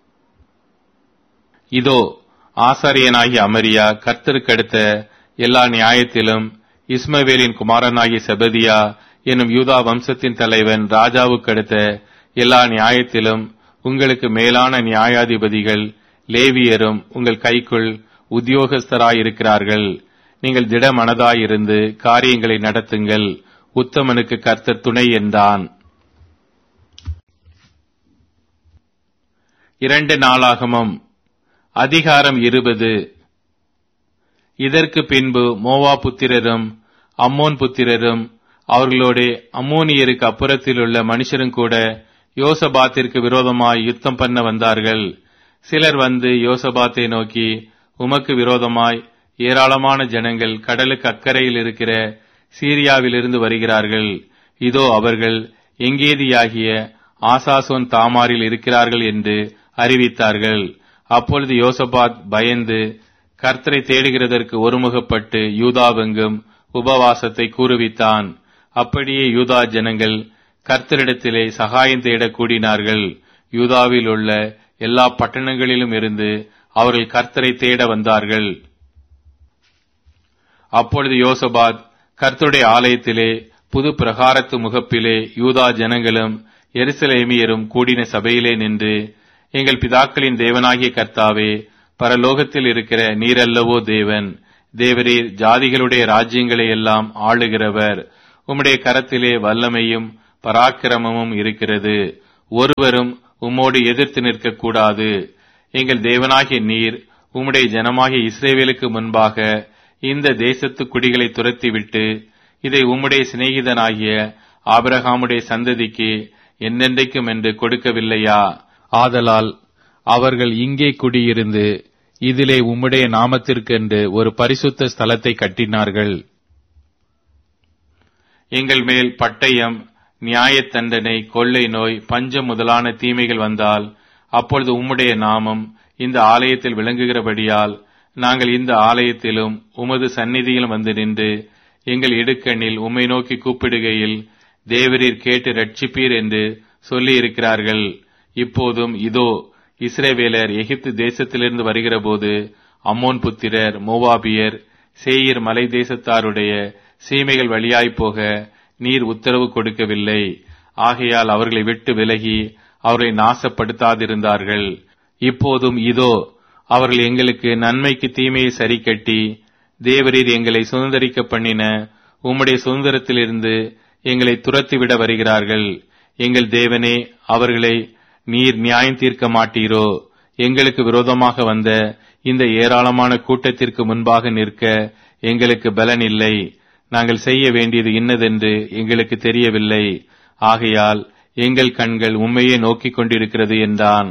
Speaker 1: இதோ ஆசாரியனாகிய அமரியா கர்த்தருக்கு அடுத்த எல்லா நியாயத்திலும் இஸ்மவேலின் குமாரனாகிய செபதியா என்னும் யூதா வம்சத்தின் தலைவன் ராஜாவுக்கு அடுத்த எல்லா நியாயத்திலும் உங்களுக்கு மேலான நியாயாதிபதிகள் லேவியரும் உங்கள் கைக்குள் உத்தியோகஸ்தராயிருக்கிறார்கள். நீங்கள் திடமனதாயிருந்து காரியங்களை நடத்துங்கள். உத்தமனுக்கு கர்த்தர் துணை என்றான். இரண்டு நாளாகமம் அதிகாரம் இருபது. இதற்கு பின்பு மோவா புத்திரரும் அம்மோன் புத்திரரும் அவர்களோட அம்மோனியருக்கு அப்புறத்திலுள்ள மனுஷரும் கூட யோசபாத்திற்கு விரோதமாய் யுத்தம் பண்ண வந்தார்கள். சிலர் வந்து யோசபாத்தை நோக்கி, உமக்கு விரோதமாய் ஏராளமான ஜனங்கள் கடலுக்கு அக்கறையில் இருக்கிற சீரியாவிலிருந்து வருகிறார்கள். இதோ அவர்கள் எங்கேதியாகிய ஆசாசோன் தாமாரில் இருக்கிறார்கள் என்று அறிவித்தார்கள். அப்பொழுது யோசபாத் பயந்து கர்த்தரை தேடுகிறதற்கு ஒருமுகப்பட்டு யூதாவெங்கும் உபவாசத்தை கூறுவித்தான். அப்படியே யூதா ஜனங்கள் கர்த்தரிடத்திலே சகாயம் தேட கூடினார்கள். யூதாவில் உள்ள எல்லா பட்டணங்களிலும் இருந்து அவர்கள் கர்த்தரை தேட வந்தார்கள். அப்பொழுது யோசபாத் கர்த்தருடைய ஆலயத்திலே புது பிரகாரத்து முகப்பிலே யூதா ஜனங்களும் எருசலேமியரும் கூடின சபையிலே நின்று, எங்கள் பிதாக்களின் தேவனாகிய கர்த்தாவே, பரலோகத்தில் இருக்கிற நீரல்லவோ தேவன். தேவரீர் ஜாதிகளுடைய ராஜ்யங்களை எல்லாம் ஆளுகிறவர். உம்முடைய கரத்திலே வல்லமையும் பராக்கிரமமும் இருக்கிறது. ஒருவரும் உம்மோடு எதிர்த்து நிற்க கூடாது. எங்கள் தேவனாகிய நீர் உம்முடைய ஜனமாகிய இஸ்ரவேலுக்கு முன்பாக இந்த தேசத்து குடிகளை துரத்திவிட்டு இதை உம்முடைய சிநேகிதனாகிய ஆபிரகாமுடைய சந்ததிக்கு என்னென்றைக்கும் என்று கொடுக்கவில்லையா? ஆதலால் அவர்கள் இங்கே குடியிருந்து இதிலே உம்முடைய நாமத்திற்கென்று ஒரு பரிசுத்த ஸ்தலத்தை கட்டினார்கள். எங்கள் மேல் பட்டயம், நியாய தண்டனை, கொள்ளை நோய், பஞ்சம் முதலான தீமைகள் வந்தால் அப்பொழுது உம்முடைய நாமம் இந்த ஆலயத்தில் விளங்குகிறபடியால் நாங்கள் இந்த ஆலயத்திலும் உமது சந்நிதியிலும் வந்து நின்று எங்கள் இடுக்கண்ணில் உம்மை நோக்கி கூப்பிடுகையில் தேவரீர் கேட்டு ரட்சிப்பீர் என்று சொல்லி இருக்கிறார்கள். இப்போதும் இதோ இஸ்ரவேலர் எகிப்து தேசத்திலிருந்து வருகிற போது அம்மோன் புத்திரர், மோவாபியர், சேயீர் மலை தேசத்தாருடைய சீமைகள் வழியாய்ப் போக நீர் உத்தரவு கொடுக்கவில்லை. ஆகையால் அவர்களை விட்டு விலகி அவர்களை நாசப்படுத்தாதிருந்தார்கள். இப்போதும் இதோ அவர்கள் எங்களுக்கு நன்மைக்கு தீமையை சரி கட்டி தேவரீர் எங்களை சுதந்திரிக்க பண்ணின உம்முடைய சுதந்திரத்திலிருந்து எங்களை துரத்திவிட வருகிறார்கள். எங்கள் தேவனே, அவர்களை நீர் நியாயம் தீர்க்க மாட்டீரோ? எங்களுக்கு விரோதமாக வந்த இந்த ஏராளமான கூட்டத்திற்கு முன்பாக நிற்க எங்களுக்கு பலன் இல்லை. நாங்கள் செய்ய வேண்டியது இன்னதென்று எங்களுக்கு தெரியவில்லை. ஆகையால் எங்கள் கண்கள் உம்மையே நோக்கிக் கொண்டிருக்கிறது என்றான்.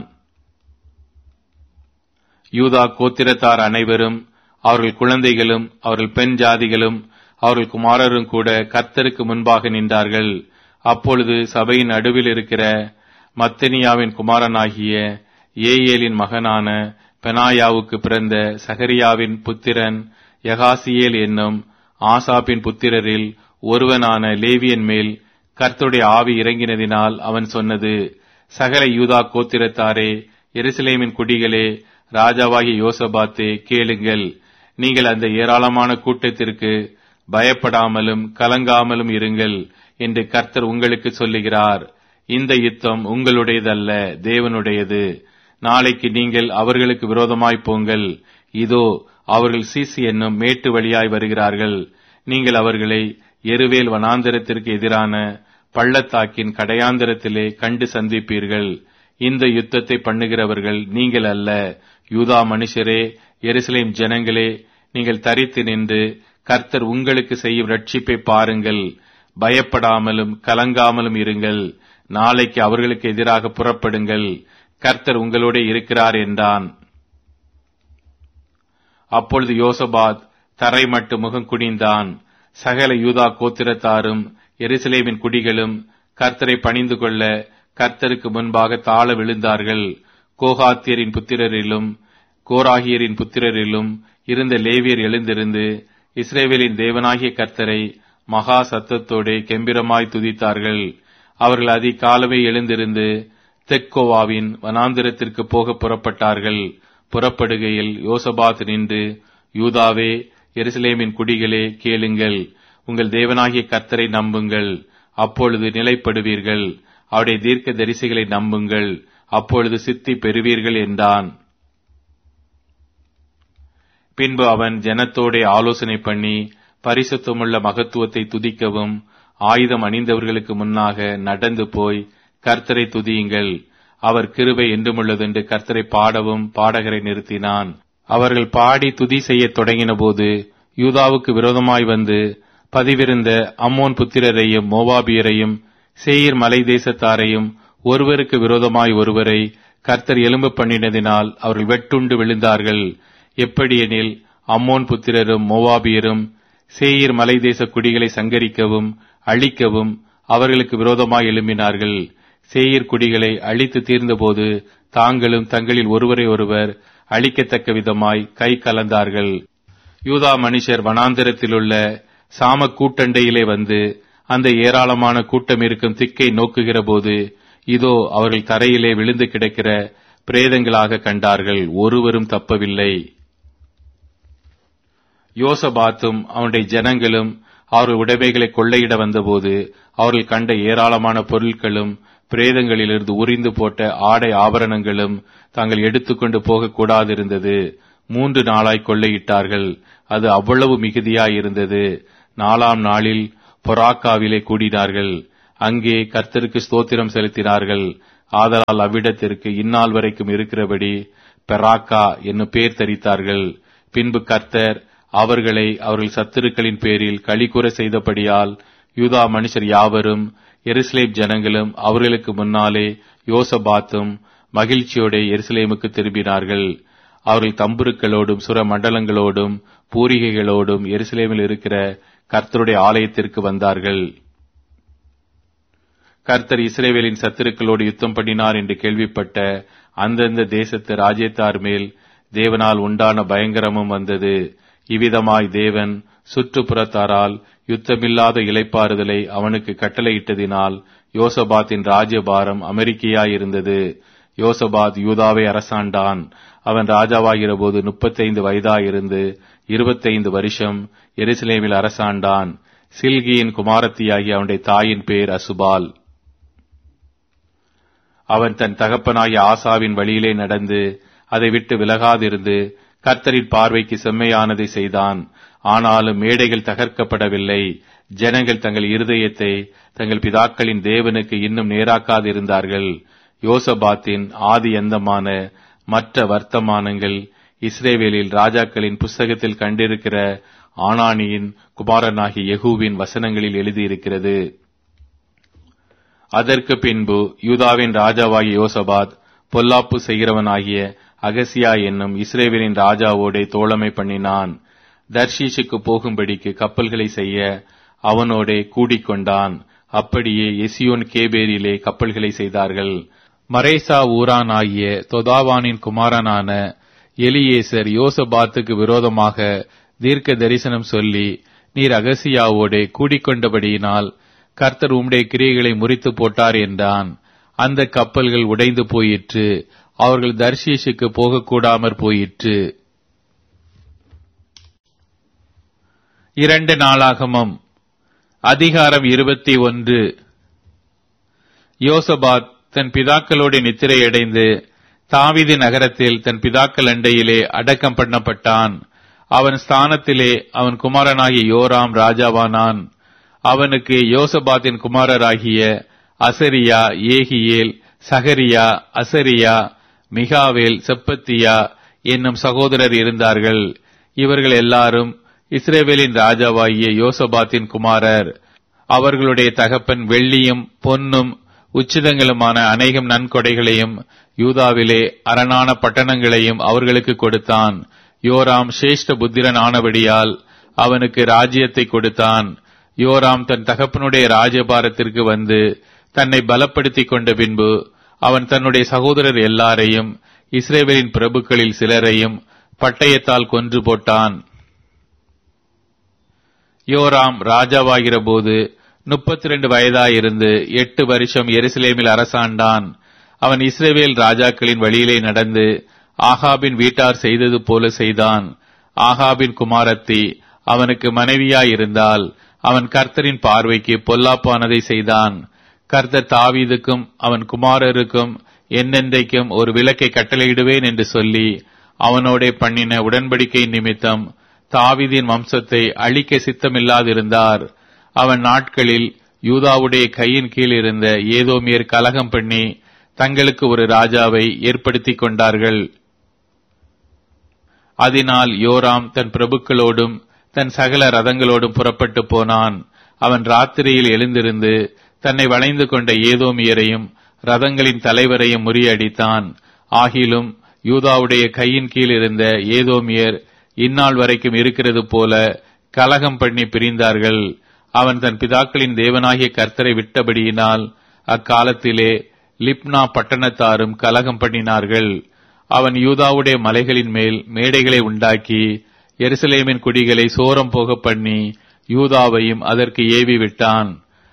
Speaker 1: யூதா கோத்திரத்தார் அனைவரும், அவர்கள் குழந்தைகளும், அவர்கள் பெண் ஜாதிகளும், அவர்கள் குமாரரும் கூட கர்த்தருக்கு முன்பாக நின்றார்கள். அப்பொழுது சபையின் நடுவில் இருக்கிற மத்தனியாவின் குமாரனாகிய ஏயேலின் மகனான பெனாயாவுக்கு பிறந்த சகரியாவின் புத்திரன் யகாசியேல் என்னும் ஆசாப்பின் புத்திரரில் ஒருவனான லேவியன் மேல் கர்த்தருடைய ஆவி இறங்கினதினால் அவன் சொன்னது, சகல யூதா கோத்திரத்தாரே, எருசலேமின் குடிகளே, ராஜாவாகிய யோசபாத்தே, கேளுங்கள். நீங்கள் அந்த ஏராளமான கூட்டத்திற்கு பயப்படாமலும் கலங்காமலும் இருங்கள் என்று கர்த்தர் உங்களுக்கு சொல்லுகிறார். இந்த யுத்தம் உங்களுடையதல்ல, தேவனுடையது. நாளைக்கு நீங்கள் அவர்களுக்கு விரோதமாய் போங்கள். இதோ அவர்கள் சீசி என்னும் மேட்டு வழியாய் வருகிறார்கள். நீங்கள் அவர்களை எருவேல் வனாந்தரத்திற்கு எதிரான பள்ளத்தாக்கின் கடையாந்தரத்திலே கண்டு சந்திப்பீர்கள். இந்த யுத்தத்தை பண்ணுகிறவர்கள் நீங்கள் அல்ல. யூதா மனுஷரே, எருசலேம் ஜனங்களே, நீங்கள் தரித்து நின்று கர்த்தர் உங்களுக்கு செய்யும் ரட்சிப்பை பாருங்கள். பயப்படாமலும் கலங்காமலும் இருங்கள். நாளைக்கு அவர்களுக்கு எதிராக புறப்படுங்கள். கர்த்தர் உங்களோட இருக்கிறார் என்றான். அப்பொழுது யோசபாத் தரை மட்டு முகம் குனிந்தான். சகல யூதா கோத்திரத்தாரும் எருசலேமின் குடிகளும் கர்த்தரை பணிந்து கொள்ள கர்த்தருக்கு முன்பாக தாழ விழுந்தார்கள். கோகாத்தியரின் புத்திரரிலும் கோராகியரின் புத்திரரிலும் இருந்த லேவியர் எழுந்திருந்து இஸ்ரவேலின் தேவனாகிய கர்த்தரை மகா சத்தத்தோடு கெம்பிரமாய் துதித்தார்கள். அவர்கள் அதிகாலமே எழுந்திருந்து தெக்கோவாவின் வனாந்திரத்திற்கு போக புறப்பட்டார்கள். புறப்படுகையில் யோசபாத் நின்று, யூதாவே, எருசலேமின் குடிகளே, கேளுங்கள். உங்கள் தேவனாகிய கர்த்தரை நம்புங்கள், அப்பொழுது நிலைப்படுவீர்கள். அவருடைய தீர்க்க தரிசிகளை நம்புங்கள், அப்பொழுது சித்தி பெறுவீர்கள் என்றான். பின்பு அவன் ஜனத்தோட ஆலோசனை பண்ணி பரிசுத்தமுள்ள மகத்துவத்தை துதிக்கவும் ஆயுதம் அணிந்தவர்களுக்கு முன்னாக நடந்து போய் கர்த்தரை துதியுங்கள், அவர் கிருபை என்றுமுள்ளதென்று கர்த்தரை பாடவும் பாடகரை நிறுத்தினான். அவர்கள் பாடி துதி செய்யத் தொடங்கின போது யூதாவுக்கு விரோதமாய் வந்து பதிவிருந்த அம்மோன் புத்திரரையும் மோவாபியரையும் சேயீர் மலை தேசத்தாரையும் ஒருவருக்கு விரோதமாய் ஒருவரை கர்த்தர் எலும்பு பண்ணினதினால் அவர்கள் வெட்டுண்டு விழுந்தார்கள். எப்படியெனில் அம்மோன் புத்திரரும் மோவாபியரும் சேயீர் மலை தேச குடிகளை சங்கரிக்கவும் அழிக்கவும் அவர்களுக்கு விரோதமாய் எழும்பினார்கள். சேயீர் குடிகளை அழித்து தீர்ந்தபோது தாங்களும் தங்களில் ஒருவரை ஒருவர் அழிக்கத்தக்க விதமாய் கை கலந்தார்கள். யூதா மனுஷர் வனாந்திரத்திலுள்ள சாம கூட்டண்டையிலே வந்து அந்த ஏராளமான கூட்டம் இருக்கும் திக்கை நோக்குகிற போது இதோ அவர்கள் தரையிலே விழுந்து கிடக்கிற பிரேதங்களாக கண்டார்கள். ஒருவரும் தப்பவில்லை. யோசபாத்தும் அவனுடைய ஜனங்களும் அவர்கள் உடைமைகளை கொள்ளையிட வந்தபோது அவர்கள் கண்ட ஏராளமான பொருட்களும் பிரேதங்களிலிருந்து உரிந்து போட்ட ஆடை ஆபரணங்களும் தாங்கள் எடுத்துக்கொண்டு போகக்கூடாதிருந்தது. மூன்று நாளாய் கொள்ளையிட்டார்கள். அது அவ்வளவு மிகுதியாயிருந்தது. நாலாம் நாளில் பொராக்காவிலே கூடினார்கள். அங்கே கர்த்தருக்கு ஸ்தோத்திரம் செலுத்தினார்கள். ஆதலால் அவ்விடத்திற்கு இந்நாள் வரைக்கும் இருக்கிறபடி பெராக்கா என்னும் பேர் தரித்தார்கள். பின்பு கர்த்தர் அவர்களை அவர்கள் சத்துருக்களின் பேரில் களிகூற செய்தபடியால் யூதா மனுஷர் யாவரும் எருசலேம் ஜனங்களும் அவர்களுக்கு முன்னாலே யோசபாத்தும் மகிழ்ச்சியோட எருசலேமுக்கு திரும்பினார்கள். அவர்கள் தம்புருக்களோடும் சுர மண்டலங்களோடும் பூரிகைகளோடும் எருசலேமில் இருக்கிற கர்த்தருடைய ஆலயத்திற்கு வந்தார்கள். கர்த்தர் இஸ்ரவேலின் சத்துருக்களோடு யுத்தம் பண்ணினார் என்று கேள்விப்பட்ட அந்தந்த தேசத்து ராஜ்யத்தார் மேல் தேவனால் உண்டான பயங்கரமும் வந்தது. இவ்விதமாய் தேவன் சுற்றுப்புறத்தாரால் யுத்தமில்லாத இளைப்பாறுதலை அவனுக்கு கட்டளையிட்டதினால் யோசபாத்தின் ராஜ்யபாரம் அமெரிக்கையாயிருந்தது. யோசபாத் யூதாவை அரசாண்டான். அவன் ராஜாவாகிற போது முப்பத்தைந்து வயதாயிருந்து இருபத்தைந்து வருஷம் எருசலேமில் அரசாண்டான். சில்கியின் குமாரத்தியாகி அவனுடைய தாயின் பேர் அசுபால். அவன் தன் தகப்பனாகிய ஆசாவின் வழியிலே நடந்து அதை விட்டு விலகாதிருந்து கர்த்தரின் பார்வைக்கு செம்மையானதை செய்தான். ஆனாலும் மேடைகள் தகர்க்கப்படவில்லை. ஜனங்கள் தங்கள் இருதயத்தை தங்கள் பிதாக்களின் தேவனுக்கு இன்னும் நேராக்காதிருந்தார்கள். யோசபாத்தின் ஆதி அந்தமான மற்ற வர்த்தமானங்கள் இஸ்ரவேலில் ராஜாக்களின் புஸ்தகத்தில் கண்டிருக்கிற ஆனானியின் குமாரனாகிய யெகூவின் வசனங்களில் எழுதியிருக்கிறது. அதற்கு பின்பு யூதாவின் ராஜாவாகிய யோசபாத் பொல்லாப்பு செய்கிறவனாகிய அகசியா என்னும் இஸ்ரவேலின் ராஜாவோடே தோழமை பண்ணினான். தர்ஷீஷுக்கு போகும்படிக்கு கப்பல்களை செய்ய அவனோடே கூடிக்கொண்டான். அப்படியே எசியோன் கேபேரிலே கப்பல்களை செய்தார்கள். மரேசா ஊரான் ஆகிய தொதாவானின் குமாரனான எலியேசர் யோசபாத்துக்கு விரோதமாக தீர்க்க தரிசனம் சொல்லி, நீர் அகசியாவோடே கூடிக்கொண்டபடியினால் கர்த்தர் உம்முடைய கிரியைகளை முறித்து போட்டார் என்றான். அந்த கப்பல்கள் உடைந்து போயிற்று. அவர்கள் தர்ஷீஷுக்கு போகக்கூடாமற் போயிற்று. இரண்டு நாளாகமம் அதிகாரம் இருபத்தி ஒன்று. யோசபாத் தன் பிதாக்களோடு நித்திரையடைந்து தாவீது நகரத்தில் தன் பிதாக்கள் அண்டையிலே அடக்கம் பண்ணப்பட்டான். அவன் ஸ்தானத்திலே அவன் குமாரனாகிய யோராம் ராஜாவானான். அவனுக்கு யோசபாத்தின் குமாரராகிய அசரியா, ஏகியேல், சகரியா, அசரியா, மிகாவேல், செப்பத்தியா என்னும் சகோதரர் இருந்தார்கள். இவர்கள் எல்லாரும் இஸ்ரவேலின் ராஜாவாகிய யோசபாத்தின் குமாரர். அவர்களுடைய தகப்பன் வெள்ளியும் பொன்னும் உச்சிதங்களுமான அநேகம் நன்கொடைகளையும் யூதாவிலே அரணான பட்டணங்களையும் அவர்களுக்கு கொடுத்தான். யோராம் சிரேஷ்ட புத்திரன் ஆனபடியால் அவனுக்கு ராஜ்யத்தை கொடுத்தான். யோராம் தன் தகப்பனுடைய ராஜ்யபாரத்திற்கு வந்து தன்னை பலப்படுத்திக் கொண்ட பின்பு அவன் தன்னுடைய சகோதரர் எல்லாரையும் இஸ்ரவேலின் பிரபுக்களில் சிலரையும் பட்டயத்தால் கொன்று போட்டான். யோராம் ராஜாவாகிற போது முப்பத்தி இரண்டு வயதாயிருந்து எட்டு வருஷம் எருசலேமில் அரசாண்டான். அவன் இஸ்ரவேல் ராஜாக்களின் வழியிலே நடந்து ஆகாபின் வீட்டார் செய்தது போல செய்தான். ஆகாபின் குமாரத்தி அவனுக்கு மனைவியாயிருந்தால் அவன் கர்த்தரின் பார்வைக்கு பொல்லாப்பானதை செய்தான். கர்த்தர் தாவீதுக்கும் அவன் குமாரருக்கும் என்னென்றைக்கும் ஒரு விலக்கை கட்டளையிடுவேன் என்று சொல்லி அவனோடே பண்ணின உடன்படிக்கை நிமித்தம் தாவீதின் வம்சத்தை அழிக்க சித்தமில்லாதிருந்தார். அவன் நாட்களில் யூதாவுடைய கையின் கீழ் இருந்த ஏதோமியர் கலகம் பண்ணி தங்களுக்கு ஒரு ராஜாவை ஏற்படுத்திக் கொண்டார்கள். அதனால் யோராம் தன் பிரபுக்களோடும் தன் சகல ரதங்களோடும் புறப்பட்டு போனான். அவன் ராத்திரியில் எழுந்திருந்து தன்னை வளைந்து கொண்ட ஏதோமியரையும் ரதங்களின் தலைவரையும் முறியடித்தான். ஆகிலும் யூதாவுடைய கையின் கீழ் இருந்த ஏதோமியர் இந்நாள் வரைக்கும் இருக்கிறது போல கலகம் பண்ணி பிரிந்தார்கள். அவன் தன் பிதாக்களின் தேவனாகிய கர்த்தரை விட்டபடியினால் அக்காலத்திலே லிப்னா பட்டணத்தாரும் கலகம் பண்ணினார்கள். அவன் யூதாவுடைய மலைகளின் மேல் மேடைகளை உண்டாக்கி எருசலேமின் குடிகளை சோரம் போக பண்ணி யூதாவையும் அதற்கு ஏவி விட்டான்.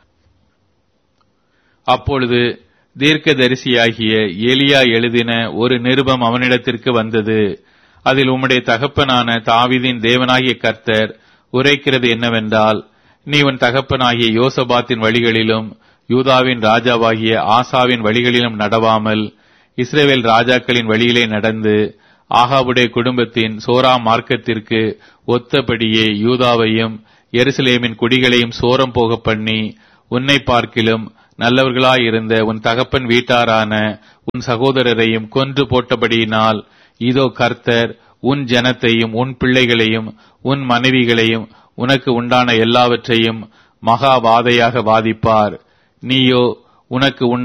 Speaker 1: அப்பொழுது தீர்க்கதரிசியாகிய எலியா எழுதின ஒரு நிருபம் அவனிடத்திற்கு வந்தது. அதில் உம்முடைய தகப்பனான தாவீதின் தேவனாகிய கர்த்தர் உரைக்கிறது என்னவென்றால், நீ உன் தகப்பனாகிய யோசபாத்தின் வழிகளிலும் யூதாவின் ராஜாவாகிய ஆசாவின் வழிகளிலும் நடவாமல் இஸ்ரவேல் ராஜாக்களின் வழியிலே நடந்து ஆகாபுடைய குடும்பத்தின் சோரா மார்க்கத்திற்கு ஒத்தபடியே யூதாவையும் எருசலேமின் குடிகளையும் சோரம் போக பண்ணி உன்னை பார்க்கிலும் நல்லவர்களாயிருந்த உன் தகப்பன் வீட்டாரான உன் சகோதரரையும் கொன்று போட்டபடியினால் இதோ கர்த்தர் உன் ஜனத்தையும் உன் பிள்ளைகளையும் உன் மனைவிகளையும் உனக்கு உண்டான எல்லாவற்றையும் மகா வாதையாக வாதிப்பார். நீயோ உனக்கு உண்டான